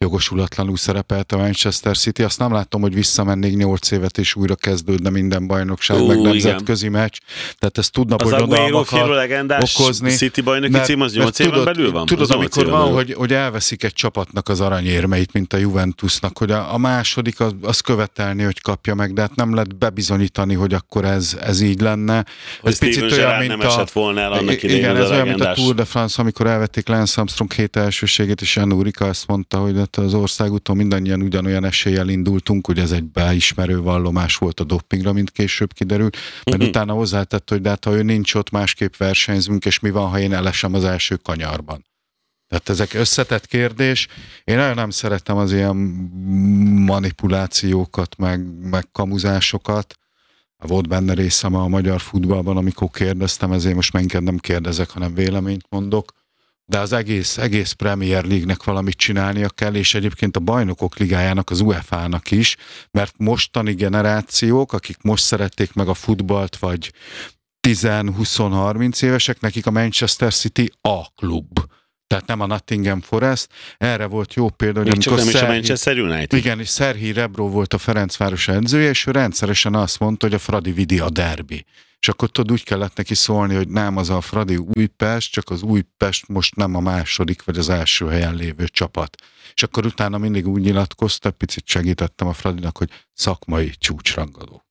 jogosulatlanul szerepelt a Manchester City. Azt nem láttam, hogy visszamennék nyolc évet és újra kezdődne minden bajnokság, Ó, meg igen. nemzetközi meccs. Tehát ezt tudna Az bonyodalmakat legendás okozni. City bajnoki Mert- cím az mert nyolc éven tudod- belül van? Tudod, Az nyolc amikor éven van, belül. hogy, hogy elveszik egy csapatnak az aranyérmeit, mint a Juventusnak, hogy a, a második az, az követelni, hogy kapja meg, de hát nem lehet bebizonyítani, hogy akkor ez, ez így lenne. Hogy Ez picit Steven olyan, Gerrard mint nem a... esett volna el annak idején Igen, az ez a olyan, mint a legendás. Tour de France, amikor elvették Lance Armstrong hét elsőségét, és Jan Úrika azt mondta, hogy hát az országúton mindannyian ugyanolyan eséllyel indultunk, hogy ez egy beismerő vallomás volt a dopingra, mint később kiderült, mert Mhm. utána hozzátett, hogy de hát ha ő nincs ott, másképp versenyzünk, és mi van, ha én elesem az első kanyarban. Tehát ezek összetett kérdés. Én nagyon nem szeretem az ilyen manipulációkat, meg, meg kamuzásokat. Volt benne részem a magyar futballban, amikor kérdeztem, ezért most már inkább nem kérdezek, hanem véleményt mondok. De az egész, egész Premier League-nek valamit csinálnia kell, és egyébként a Bajnokok Ligájának, az UEFA-nak is, mert mostani generációk, akik most szerették meg a futballt, vagy tíz-húsz-harminc évesek, nekik a Manchester City a klub. Tehát nem a Nottingham Forest. Erre volt jó példa, hogy Még csak amikor nem is a Szerhi- Manchester United. igen, és Szerhi Rebro volt a Ferencváros edzője, és ő rendszeresen azt mondta, hogy a Fradi Vidi a derbi. És akkor tudod, úgy kellett neki szólni, hogy nem az a Fradi Újpest, csak az Újpest most nem a második vagy az első helyen lévő csapat. És akkor utána mindig úgy nyilatkozta, picit segítettem a Fradinak, hogy szakmai csúcsrangadó.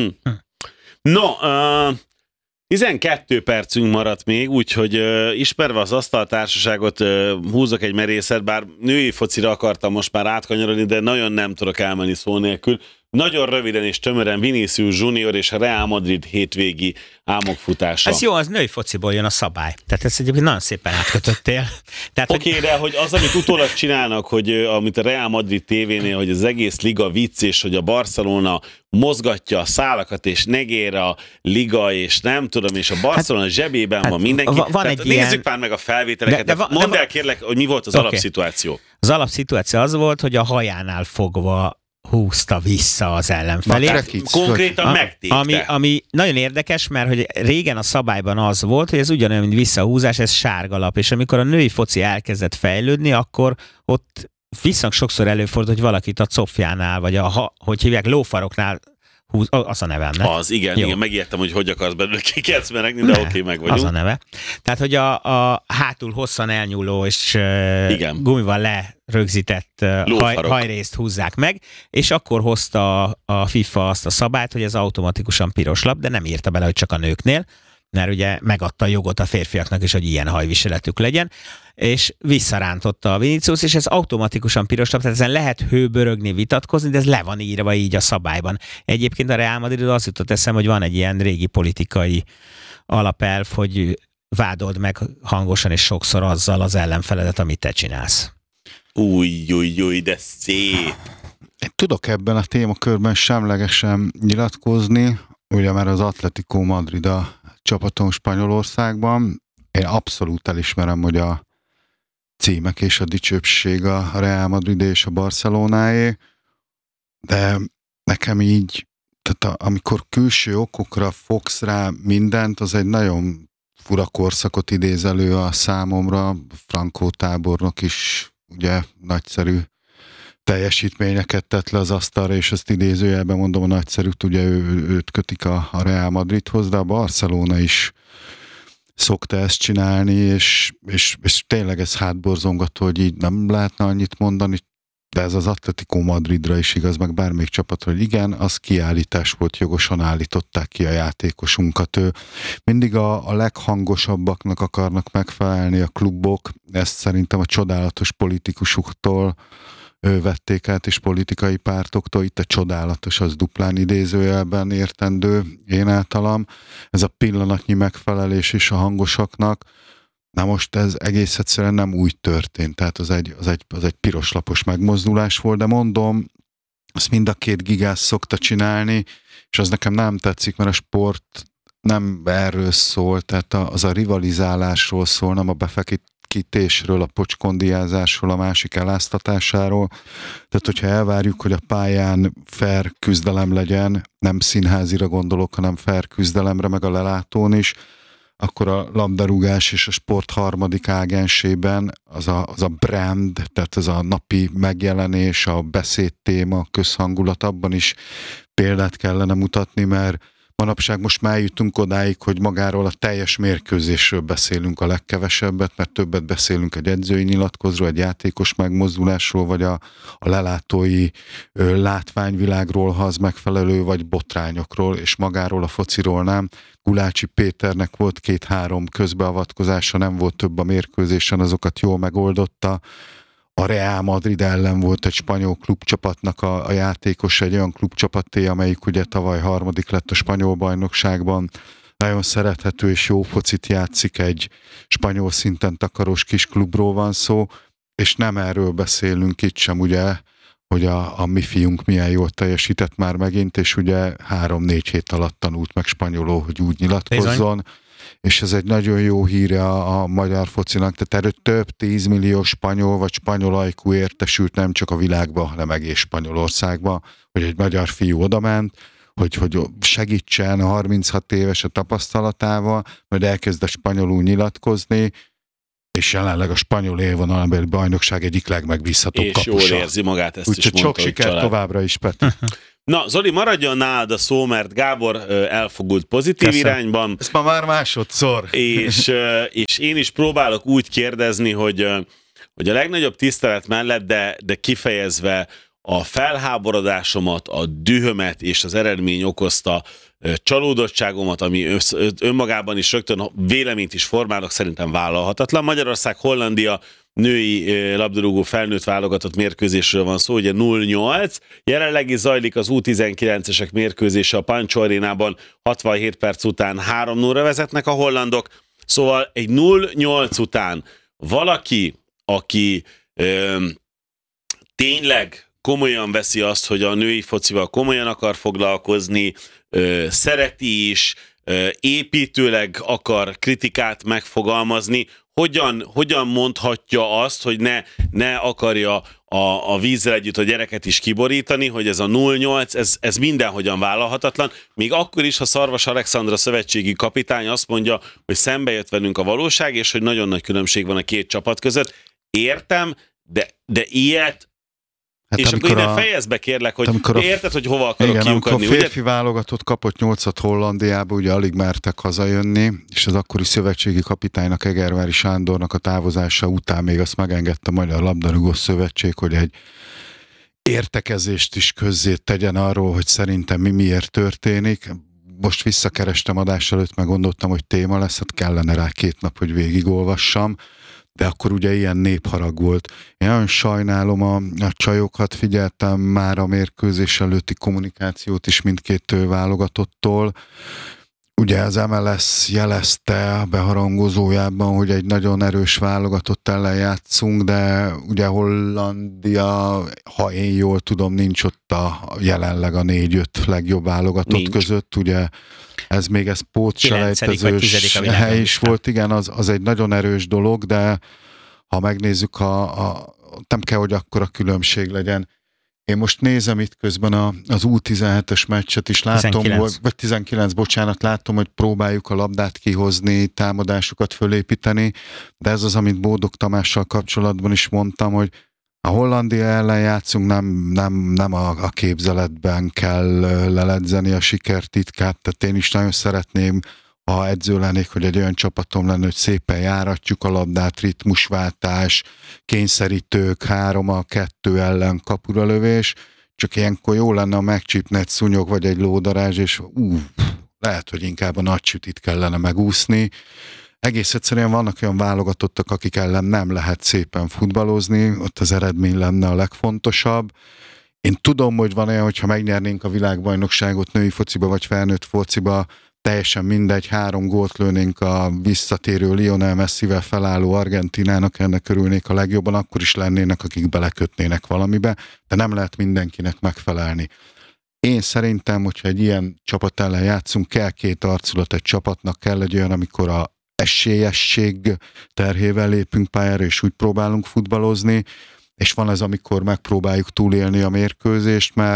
No, uh, tizenkét percünk maradt még, úgyhogy uh, ismerve az asztaltársaságot uh, húzok egy merészet, bár női focira akartam most már átkanyarodni, de nagyon nem tudok elmenni szó nélkül. Nagyon röviden és tömören Vinicius Junior és a Real Madrid hétvégi álmokfutása. Ez jó, az női fociból jön a szabály. Tehát ezt egyébként nagyon szépen átkötöttél. Tehát, Oké, okay, de hogy az, amit utólag csinálnak, hogy ö, amit a Real Madrid tévénél, hogy az egész liga vicc, és hogy a Barcelona mozgatja a szálakat, és negér a liga, és nem tudom, és a Barcelona hát, zsebében hát, van mindenki. Van Tehát egy nézzük ilyen... már meg a felvételeket. De, de de, va, mondd de el va... kérlek, hogy mi volt az okay. alapszituáció. Az alapszituáció az volt, hogy a hajánál fogva húzta vissza az ellenfelét. Bakrekic, Konkrétan megtépte. Ami, ami nagyon érdekes, mert hogy régen a szabályban az volt, hogy ez ugyanolyan, mint visszahúzás, ez sárgalap, és amikor a női foci elkezdett fejlődni, akkor ott viszont sokszor előfordult, hogy valakit a cofjánál, vagy a, hogy hívják, lófaroknál húz, az a neve, nem? Az, igen, Jó. igen, megijedtem, hogy hogy akarsz belőle kikerecmeregni, de oké, okay, meg vagyunk. Az a neve. Tehát, hogy a, a hátul hosszan elnyúló és igen. gumival lerögzített haj, hajrészt húzzák meg, és akkor hozta a FIFA azt a szabályt, hogy ez automatikusan piros lap, de nem írta bele, hogy csak a nőknél, mert ugye megadta a jogot a férfiaknak is, hogy ilyen hajviseletük legyen, és visszarántotta a Vinicius, és ez automatikusan piros lap, tehát ezen lehet hőbörögni, vitatkozni, de ez le van írva így a szabályban. Egyébként a Real Madrid az jutott eszem, hogy van egy ilyen régi politikai alapelv, hogy vádold meg hangosan és sokszor azzal az ellenfeledet, amit te csinálsz. Új, új, új, de szép! Én tudok ebben a témakörben semlegesen nyilatkozni, ugye már az Atletico Madrid a csapaton Spanyolországban. Én abszolút elismerem, hogy a címek és a dicsőség a Real Madrid és a Barcelonáé, de nekem így, tehát a, amikor külső okokra fogsz rá mindent, az egy nagyon fura korszakot idéz elő a számomra. Franco tábornok is ugye nagyszerű teljesítményeket tett le az asztalra, és ezt idézőjelben mondom, a nagyszerűt, ugye ő, őt kötik a, a Real Madridhoz, de a Barcelona is szokta ezt csinálni, és, és, és tényleg ez hátborzongató, hogy így nem lehetne annyit mondani, de ez az Atletico Madridra is igaz, meg bármelyik csapat, hogy igen, az kiállítás volt, jogosan állították ki a játékosunkat. Ő mindig a, a leghangosabbaknak akarnak megfelelni a klubok, ezt szerintem a csodálatos politikusuktól vették át, és politikai pártoktól, itt a csodálatos, az duplán idézőjelben értendő én általam. Ez a pillanatnyi megfelelés is a hangosaknak. Na most ez egész egyszerűen nem úgy történt, tehát az egy, az egy, az egy piroslapos megmozdulás volt, de mondom, azt mind a két gigász szokta csinálni, és az nekem nem tetszik, mert a sport nem erről szól, tehát az a rivalizálásról szól, nem a befekítésről, a pocskondiázásról, a másik eláztatásáról. Tehát, hogyha elvárjuk, hogy a pályán fair küzdelem legyen, nem színházira gondolok, hanem fair küzdelemre, meg a lelátón is, akkor a labdarúgás és a sport harmadik ágensében az a, az a brand, tehát az a napi megjelenés, a beszédtéma, a közhangulat, abban is példát kellene mutatni, mert manapság most már eljutunk odáig, hogy magáról a teljes mérkőzésről beszélünk a legkevesebbet, mert többet beszélünk egy edzői nyilatkozról, egy játékos megmozdulásról, vagy a, a lelátói ö, látványvilágról, ha az megfelelő, vagy botrányokról, és magáról a fociról nem. Gulácsi Péternek volt két-három közbeavatkozása, nem volt több a mérkőzésen, azokat jól megoldotta. A Real Madrid ellen volt egy spanyol klubcsapatnak a, a játékos, egy olyan klubcsapaté, amelyik ugye tavaly harmadik lett a spanyol bajnokságban. Nagyon szerethető és jó focit játszik, egy spanyol szinten takaros kis klubról van szó, és nem erről beszélünk itt sem, ugye, hogy a, a mi fiunk milyen jól teljesített már megint, és ugye három-négy hét alatt tanult meg spanyolul, hogy úgy nyilatkozzon. Bizony. És ez egy nagyon jó híre a, a magyar focinak, tehát erről több tízmillió spanyol vagy spanyol ajkú értesült nem csak a világban, hanem egész Spanyolországban, hogy egy magyar fiú odament, hogy, hogy segítsen a harminchat éves a tapasztalatával, majd elkezd a spanyolul nyilatkozni, és jelenleg a spanyol élvonalbeli bajnokság egyik legmegbízhatóbb kapusa. És jól érzi magát, ezt úgy, is mondta, sok sikert továbbra is, Peti. Na, Zoli, maradjon nálad a szó, mert Gábor elfogult pozitív Köszön. irányban. Ez ma már másodszor. És, és én is próbálok úgy kérdezni, hogy, hogy a legnagyobb tisztelet mellett, de, de kifejezve a felháborodásomat, a dühömet és az eredmény okozta csalódottságomat, ami önmagában is rögtön véleményt is formálok, szerintem vállalhatatlan. Magyarország-Hollandia női labdarúgó felnőtt válogatott mérkőzésről van szó, ugye nulla nyolc. Jelenleg zajlik az U tizenkilencesek mérkőzése a Pancho Arénában, hatvanhét perc után három nullra vezetnek a hollandok. Szóval egy nulla nyolc után valaki, aki ö, tényleg komolyan veszi azt, hogy a női focival komolyan akar foglalkozni, ö, szereti is, ö, építőleg akar kritikát megfogalmazni, hogyan, hogyan mondhatja azt, hogy ne, ne akarja a, a vízzel együtt a gyereket is kiborítani, hogy ez a nulla nyolc, ez, ez mindenhogyan vállalhatatlan, még akkor is, ha Szarvas Alexandra szövetségi kapitány azt mondja, hogy szembe jött velünk a valóság, és hogy nagyon nagy különbség van a két csapat között. Értem, de, de ilyet Hát és akkor innen fejezd be, kérlek, hogy érted, hogy hova akarok igen, kiukadni. Amikor a férfi ugye? válogatott kapott nyolcat Hollandiába, ugye alig mertek hazajönni, és az akkori szövetségi kapitánynak, Egervári Sándornak a távozása után még azt megengedte a Magyar Labdarúgó Szövetség, hogy egy értekezést is közzé tegyen arról, hogy szerintem mi miért történik. Most visszakerestem adás előtt, meg gondoltam, hogy téma lesz, hát kellene rá két nap, hogy végigolvassam. De akkor ugye ilyen népharag volt. Én nagyon sajnálom a, a csajokat, figyeltem már a mérkőzés előtti kommunikációt is mindkét válogatottól. Ugye az em el es jelezte a beharangozójában, hogy egy nagyon erős válogatott ellen játszunk, de ugye Hollandia, ha én jól tudom, nincs ott a jelenleg a négy-öt legjobb válogatott nincs. között, ugye ez még ez pótselejtezős hely is volt, igen, az, az egy nagyon erős dolog, de ha megnézzük, a, a, nem kell, hogy akkora különbség legyen. Én most nézem itt közben a, az U tizenhetes meccset is, látom, tizenkilenc. Vagy tizenkilenc, bocsánat, látom, hogy próbáljuk a labdát kihozni, támadásokat fölépíteni, de ez az, amit Bódog Tamással kapcsolatban is mondtam, hogy a Hollandia ellen játszunk, nem, nem, nem a, a képzeletben kell leledzeni a sikertitkát, tehát én is nagyon szeretném, ha edző lennék, hogy egy olyan csapatom lenne, hogy szépen járatjuk a labdát, ritmusváltás, kényszerítők, három a kettő ellen kapura lövés, csak ilyenkor jó lenne, ha megcsípne egy szúnyog vagy egy lódarázs, és ú, lehet, hogy inkább a nagy sütit kellene megúszni. Egész egyszerűen vannak olyan válogatottak, akik ellen nem lehet szépen futballozni, ott az eredmény lenne a legfontosabb. Én tudom, hogy van olyan, hogyha megnyernénk a világbajnokságot női fociba vagy felnőtt fociba, teljesen mindegy, három gólt lőnénk a visszatérő Lionel Messivel felálló Argentinának, ennek örülnék a legjobban, akkor is lennének, akik belekötnének valamibe, de nem lehet mindenkinek megfelelni. Én szerintem, hogyha egy ilyen csapat ellen játszunk, kell két arculat egy csapatnak, kell egy olyan, amikor a esélyesség terhével lépünk pályára, és úgy próbálunk futballozni, és van ez, amikor megpróbáljuk túlélni a mérkőzést, mert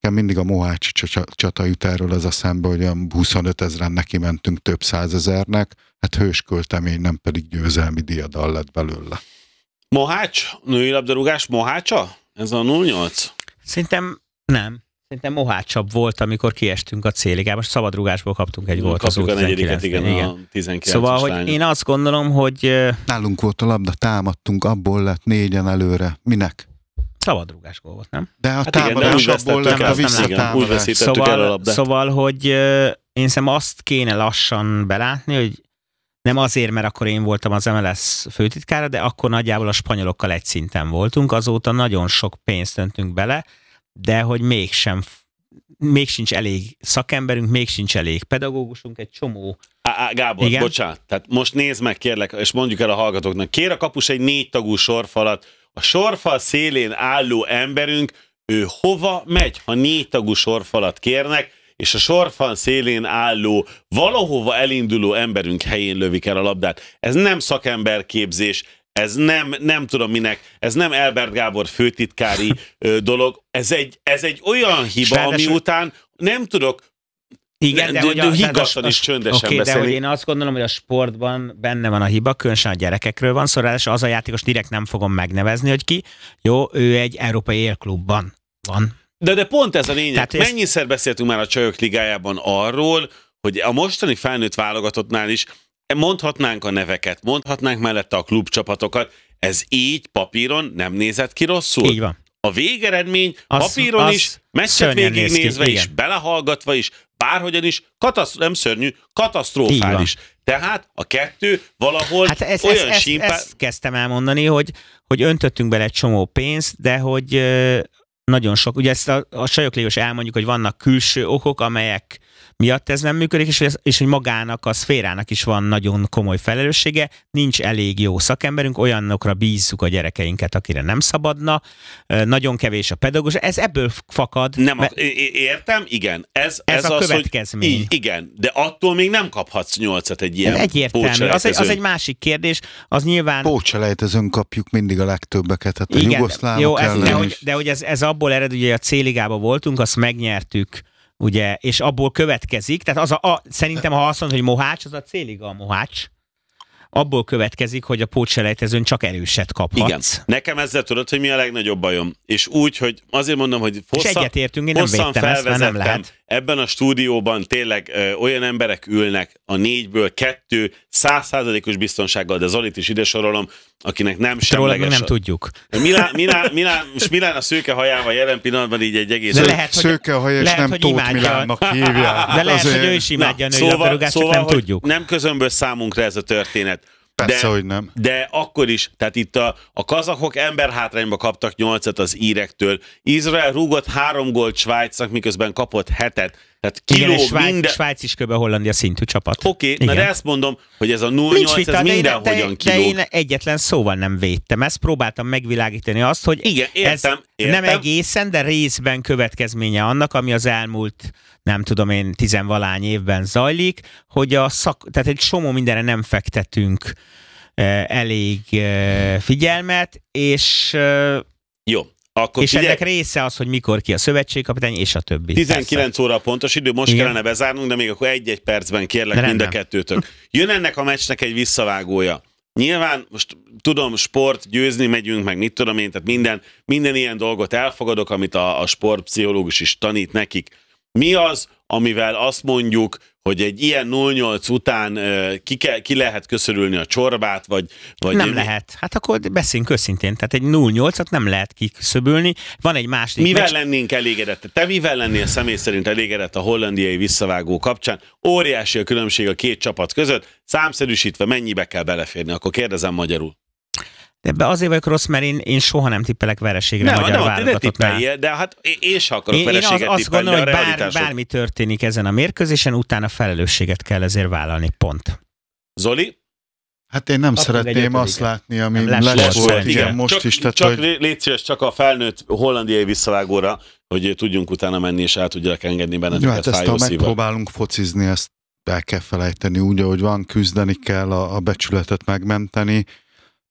Nekem mindig a Mohácsi csata jut erről ez a szembe, hogy a huszonöt ezeren neki mentünk több százezernek, hát hősköltemény, nem pedig győzelmi diadal lett belőle. Mohács? Női labdarúgás Mohácsa? Ez a nulla nyolc? Szerintem nem. Szerintem mohácsabb volt, amikor kiestünk a céligában. Most szabadrugásból kaptunk egy gólt az Kapjuk a negyediket, igen, igen. a tizenkilences Szóval, hogy lány. én azt gondolom, hogy Nálunk volt a labda, támadtunk, abból lett négyen előre. Minek? szabadrugás gól volt, nem? De a Hát igen, de támadás úgy abból vesztettük lett el, a azt nem igen, úgy visszatámadás. veszítettük el a Szóval, labdát. szóval, hogy ö, én szerintem azt kéne lassan belátni, hogy nem azért, mert akkor én voltam az em el es főtitkára, de akkor nagyjából a spanyolokkal egy szinten voltunk, azóta nagyon sok pénzt öntünk bele, de hogy mégsem, még sincs elég szakemberünk, még sincs elég pedagógusunk, egy csomó. Á, á, Gábor, Igen? bocsánat, tehát most nézd meg kérlek, és mondjuk el a hallgatóknak, kér a kapus egy négy tagú sorfalat, a sorfal szélén álló emberünk, ő hova megy, ha négy tagú sorfalat kérnek, és a sorfal szélén álló, valahova elinduló emberünk helyén lövik el a labdát. Ez nem szakemberképzés, ez nem, nem tudom minek, ez nem Elbert Gábor főtitkári ö, dolog, ez egy, ez egy olyan hiba, ami után nem tudok Igen, de, de, hogy de a, higgadtan és csöndesen okay, de beszélni. hogy én azt gondolom, hogy a sportban benne van a hiba, különösen a gyerekekről van szó, ráadásul az a játékos direkt nem fogom megnevezni, hogy ki. Jó, ő egy európai élklubban van. De, de pont ez a lényeg. Tehát Mennyiszer beszéltünk már a Csajok Ligájában arról, hogy a mostani felnőtt válogatottnál is mondhatnánk a neveket, mondhatnánk mellette a klubcsapatokat, ez így papíron nem nézett ki rosszul. Így van. A végeredmény Az- papíron az is, meccset szörnyen néz ki, végignézve is, igen. belehallgatva is, bárhogyan is, katasztro- nem szörnyű, katasztrofális. Tehát a kettő valahol Hát ez, olyan ez, ez, simpán... ezt kezdtem elmondani, hogy, hogy öntöttünk bele egy csomó pénzt, de hogy ö, nagyon sok, ugye ezt a, a sajoklévos elmondjuk, hogy vannak külső okok, amelyek miatt ez nem működik, és, ez, és hogy magának, a szférának is van nagyon komoly felelőssége, nincs elég jó szakemberünk, olyanokra bízzuk a gyerekeinket, akire nem szabadna, ö, nagyon kevés a pedagógus, ez ebből fakad. Nem, mert- a, é- értem, igen. Ez, Ez ez a az, következmény. Hogy, így, igen, de attól még nem kaphatsz nyolcat egy ilyen Ez egyértelmű, az egy, az pótselejtezőn. egy másik kérdés, az nyilván... Pótselejtezőn kapjuk mindig a legtöbbeket, hát a Igen, jugoszlávok jó, ez, ellen de, is. hogy, de hogy ez, ez abból ered, ugye a C-ligában voltunk, azt megnyertük, ugye, és abból következik, tehát az a, a, szerintem, ha azt mondod, hogy Mohács, az a C-liga a Mohács, abból következik, hogy a pótselejtezőn csak erőset kaphatsz. Igen. Nekem ezzel tudod, hogy mi a legnagyobb bajom. És úgy, hogy azért mondom, hogy És hosszan, egyetértünk, én nem hosszan védtem ezt, mert nem felvezettem. lehet. Ebben a stúdióban tényleg ö, olyan emberek ülnek, a négyből kettő, száz százalékos biztonsággal, de Zolit is ide sorolom, akinek nem Rólad még semleges. nem tudjuk. Milán, Milán, Milán, most Milán a szőke hajával jelen pillanatban így egy egész... De Sző- lehet, hogy- Szőke a haja, és lehet, nem hogy Tóth imádja. Milánnak hívják. De lehet, Azért- hogy ő is imádja a női szóval, labdarúgást, csak szóval, nem hogy tudjuk. nem közömbös számunkra ez a történet. Persze, de, hogy nem. De akkor is, tehát itt a, a kazakok emberhátrányba kaptak nyolcat az írektől. Izrael rúgott három gólt Svájcnak, miközben kapott hetet. Tehát Igen, kilóg és Svájc, minden... Svájc is kb. Hollandia szintű csapat. Oké, okay, na de ezt mondom, hogy ez a nulla Nincs nyolc, vita, ez de, én, mindenhogyan de, de kilóg. én egyetlen szóval nem védtem. Ezt próbáltam megvilágítani azt, hogy Igen, értem, ez értem. nem egészen, de részben következménye annak, ami az elmúlt, nem tudom én, tizenvalány évben zajlik, hogy a szak, tehát egy csomó mindenre nem fektetünk eh, elég eh, figyelmet, és, eh, Jó, akkor és figyelj, ennek része az, hogy mikor ki a szövetségkapitány, és a többi. tizenkilenc óra a pontos idő, most Igen. kellene bezárnunk, de még akkor egy-egy percben kérlek De mind a rendben. kettőtök. Jön ennek a meccsnek egy visszavágója. Nyilván, most tudom, sport, győzni megyünk, meg mit tudom én, tehát minden, minden ilyen dolgot elfogadok, amit a, a sportpszichológus is tanít nekik. Mi az, amivel azt mondjuk, hogy egy ilyen nulla nyolc után uh, ki, ke, ki lehet köszörülni a csorbát, vagy... vagy Nem lehet. Hát akkor beszéljünk őszintén. Tehát egy nulla nyolcat nem lehet kiküszöbölni. Van egy másik Mivel meccs. lennénk elégedett? Te mivel lennél személy szerint elégedett a hollandiai visszavágó kapcsán? Óriási a különbség a két csapat között. Számszerűsítve mennyibe kell beleférni? Akkor kérdezem magyarul. Ebbe azért vagyok rossz, mert én, én soha nem tippelek vereségre Nem, magyar nem, te ne válogatottnál. tippeljél, de hát én, én sem akarok Én, én az, vereséget azt tippelni, gondolom, de a hogy bár, realitások. bármi történik ezen a mérkőzésen, utána felelősséget kell ezért vállalni, pont. Zoli? Hát én nem Kaptunk egy szeretném azt ötödiket. látni, ami Nem, lesz lesz volt, volt, igen, igen. most csak, is. Tehát, csak hogy légy szíves, csak a felnőtt hollandiai visszavágóra, hogy tudjunk utána menni, és el tudjalak engedni jó, benneteket hát ezt fájó ha szívvel. megpróbálunk focizni, ezt el kell felejteni úgy, ahogy van, küzdeni kell, a, a becsületet megmenteni.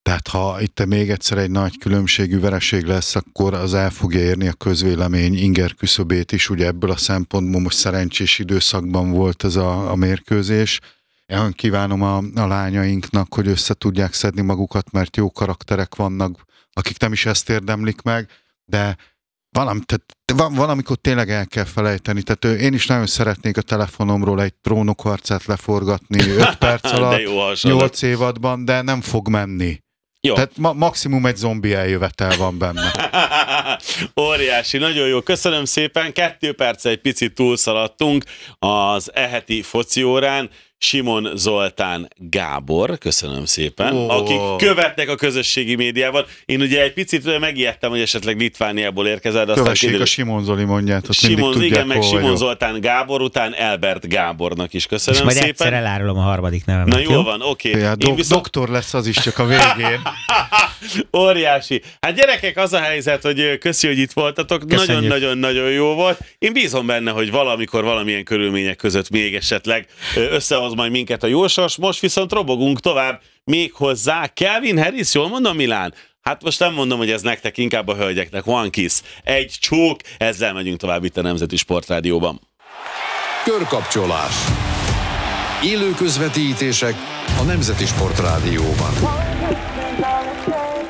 Tehát ha itt még egyszer egy nagy különbségű vereség lesz, akkor az el fogja érni a közvélemény inger küszöbét is, ugye ebből a szempontból most szerencsés időszakban volt ez a, a mérkőzés. Én kívánom a, a lányainknak, hogy össze tudják szedni magukat, mert jó karakterek vannak, akik nem is ezt érdemlik meg, de valami, tehát van, valamikor tényleg el kell felejteni. Tehát én is nagyon szeretnék a telefonomról egy trónokharcát leforgatni öt perc alatt, nyolc évadban, de nem fog menni. Jó. Tehát ma- maximum egy zombi eljövetel van benne. Óriási, nagyon jó. Köszönöm szépen. Kettő perc egy picit túlszaladtunk az eheti foci órán. Simon Zoltán Gábor, köszönöm szépen, oh. akik követnek a közösségi médiában. Én ugye egy picit megijedtem, hogy esetleg Litvániából érkezel, de aztán Kövessék kiderül... a Simon Zoli mondját, Simon, tudják, igen, meg Simon vagyok. Zoltán Gábor után Elbert Gábornak is köszönöm és majd szépen. egyszer elárulom a harmadik nevemet. Na jó, jó? van, oké. Okay. Ja, do- viszont... Doktor lesz az is csak a végén. Óriási. Hát gyerekek, az a helyzet, hogy köszi, hogy itt voltatok. Nagyon-nagyon-nagyon jó volt. Én bízom benne, hogy valamikor, valamilyen körülmények között még esetleg összehoz majd minket a jósors. Most viszont robogunk tovább még hozzá. Calvin Harris, jól mondom, Milán? Hát most nem mondom, hogy ez nektek, inkább a hölgyeknek. One kiss, egy csók, ezzel megyünk tovább itt a Nemzeti Sportrádióban. Körkapcsolás. Élő közvetítések a Nemzeti Sportrádióban.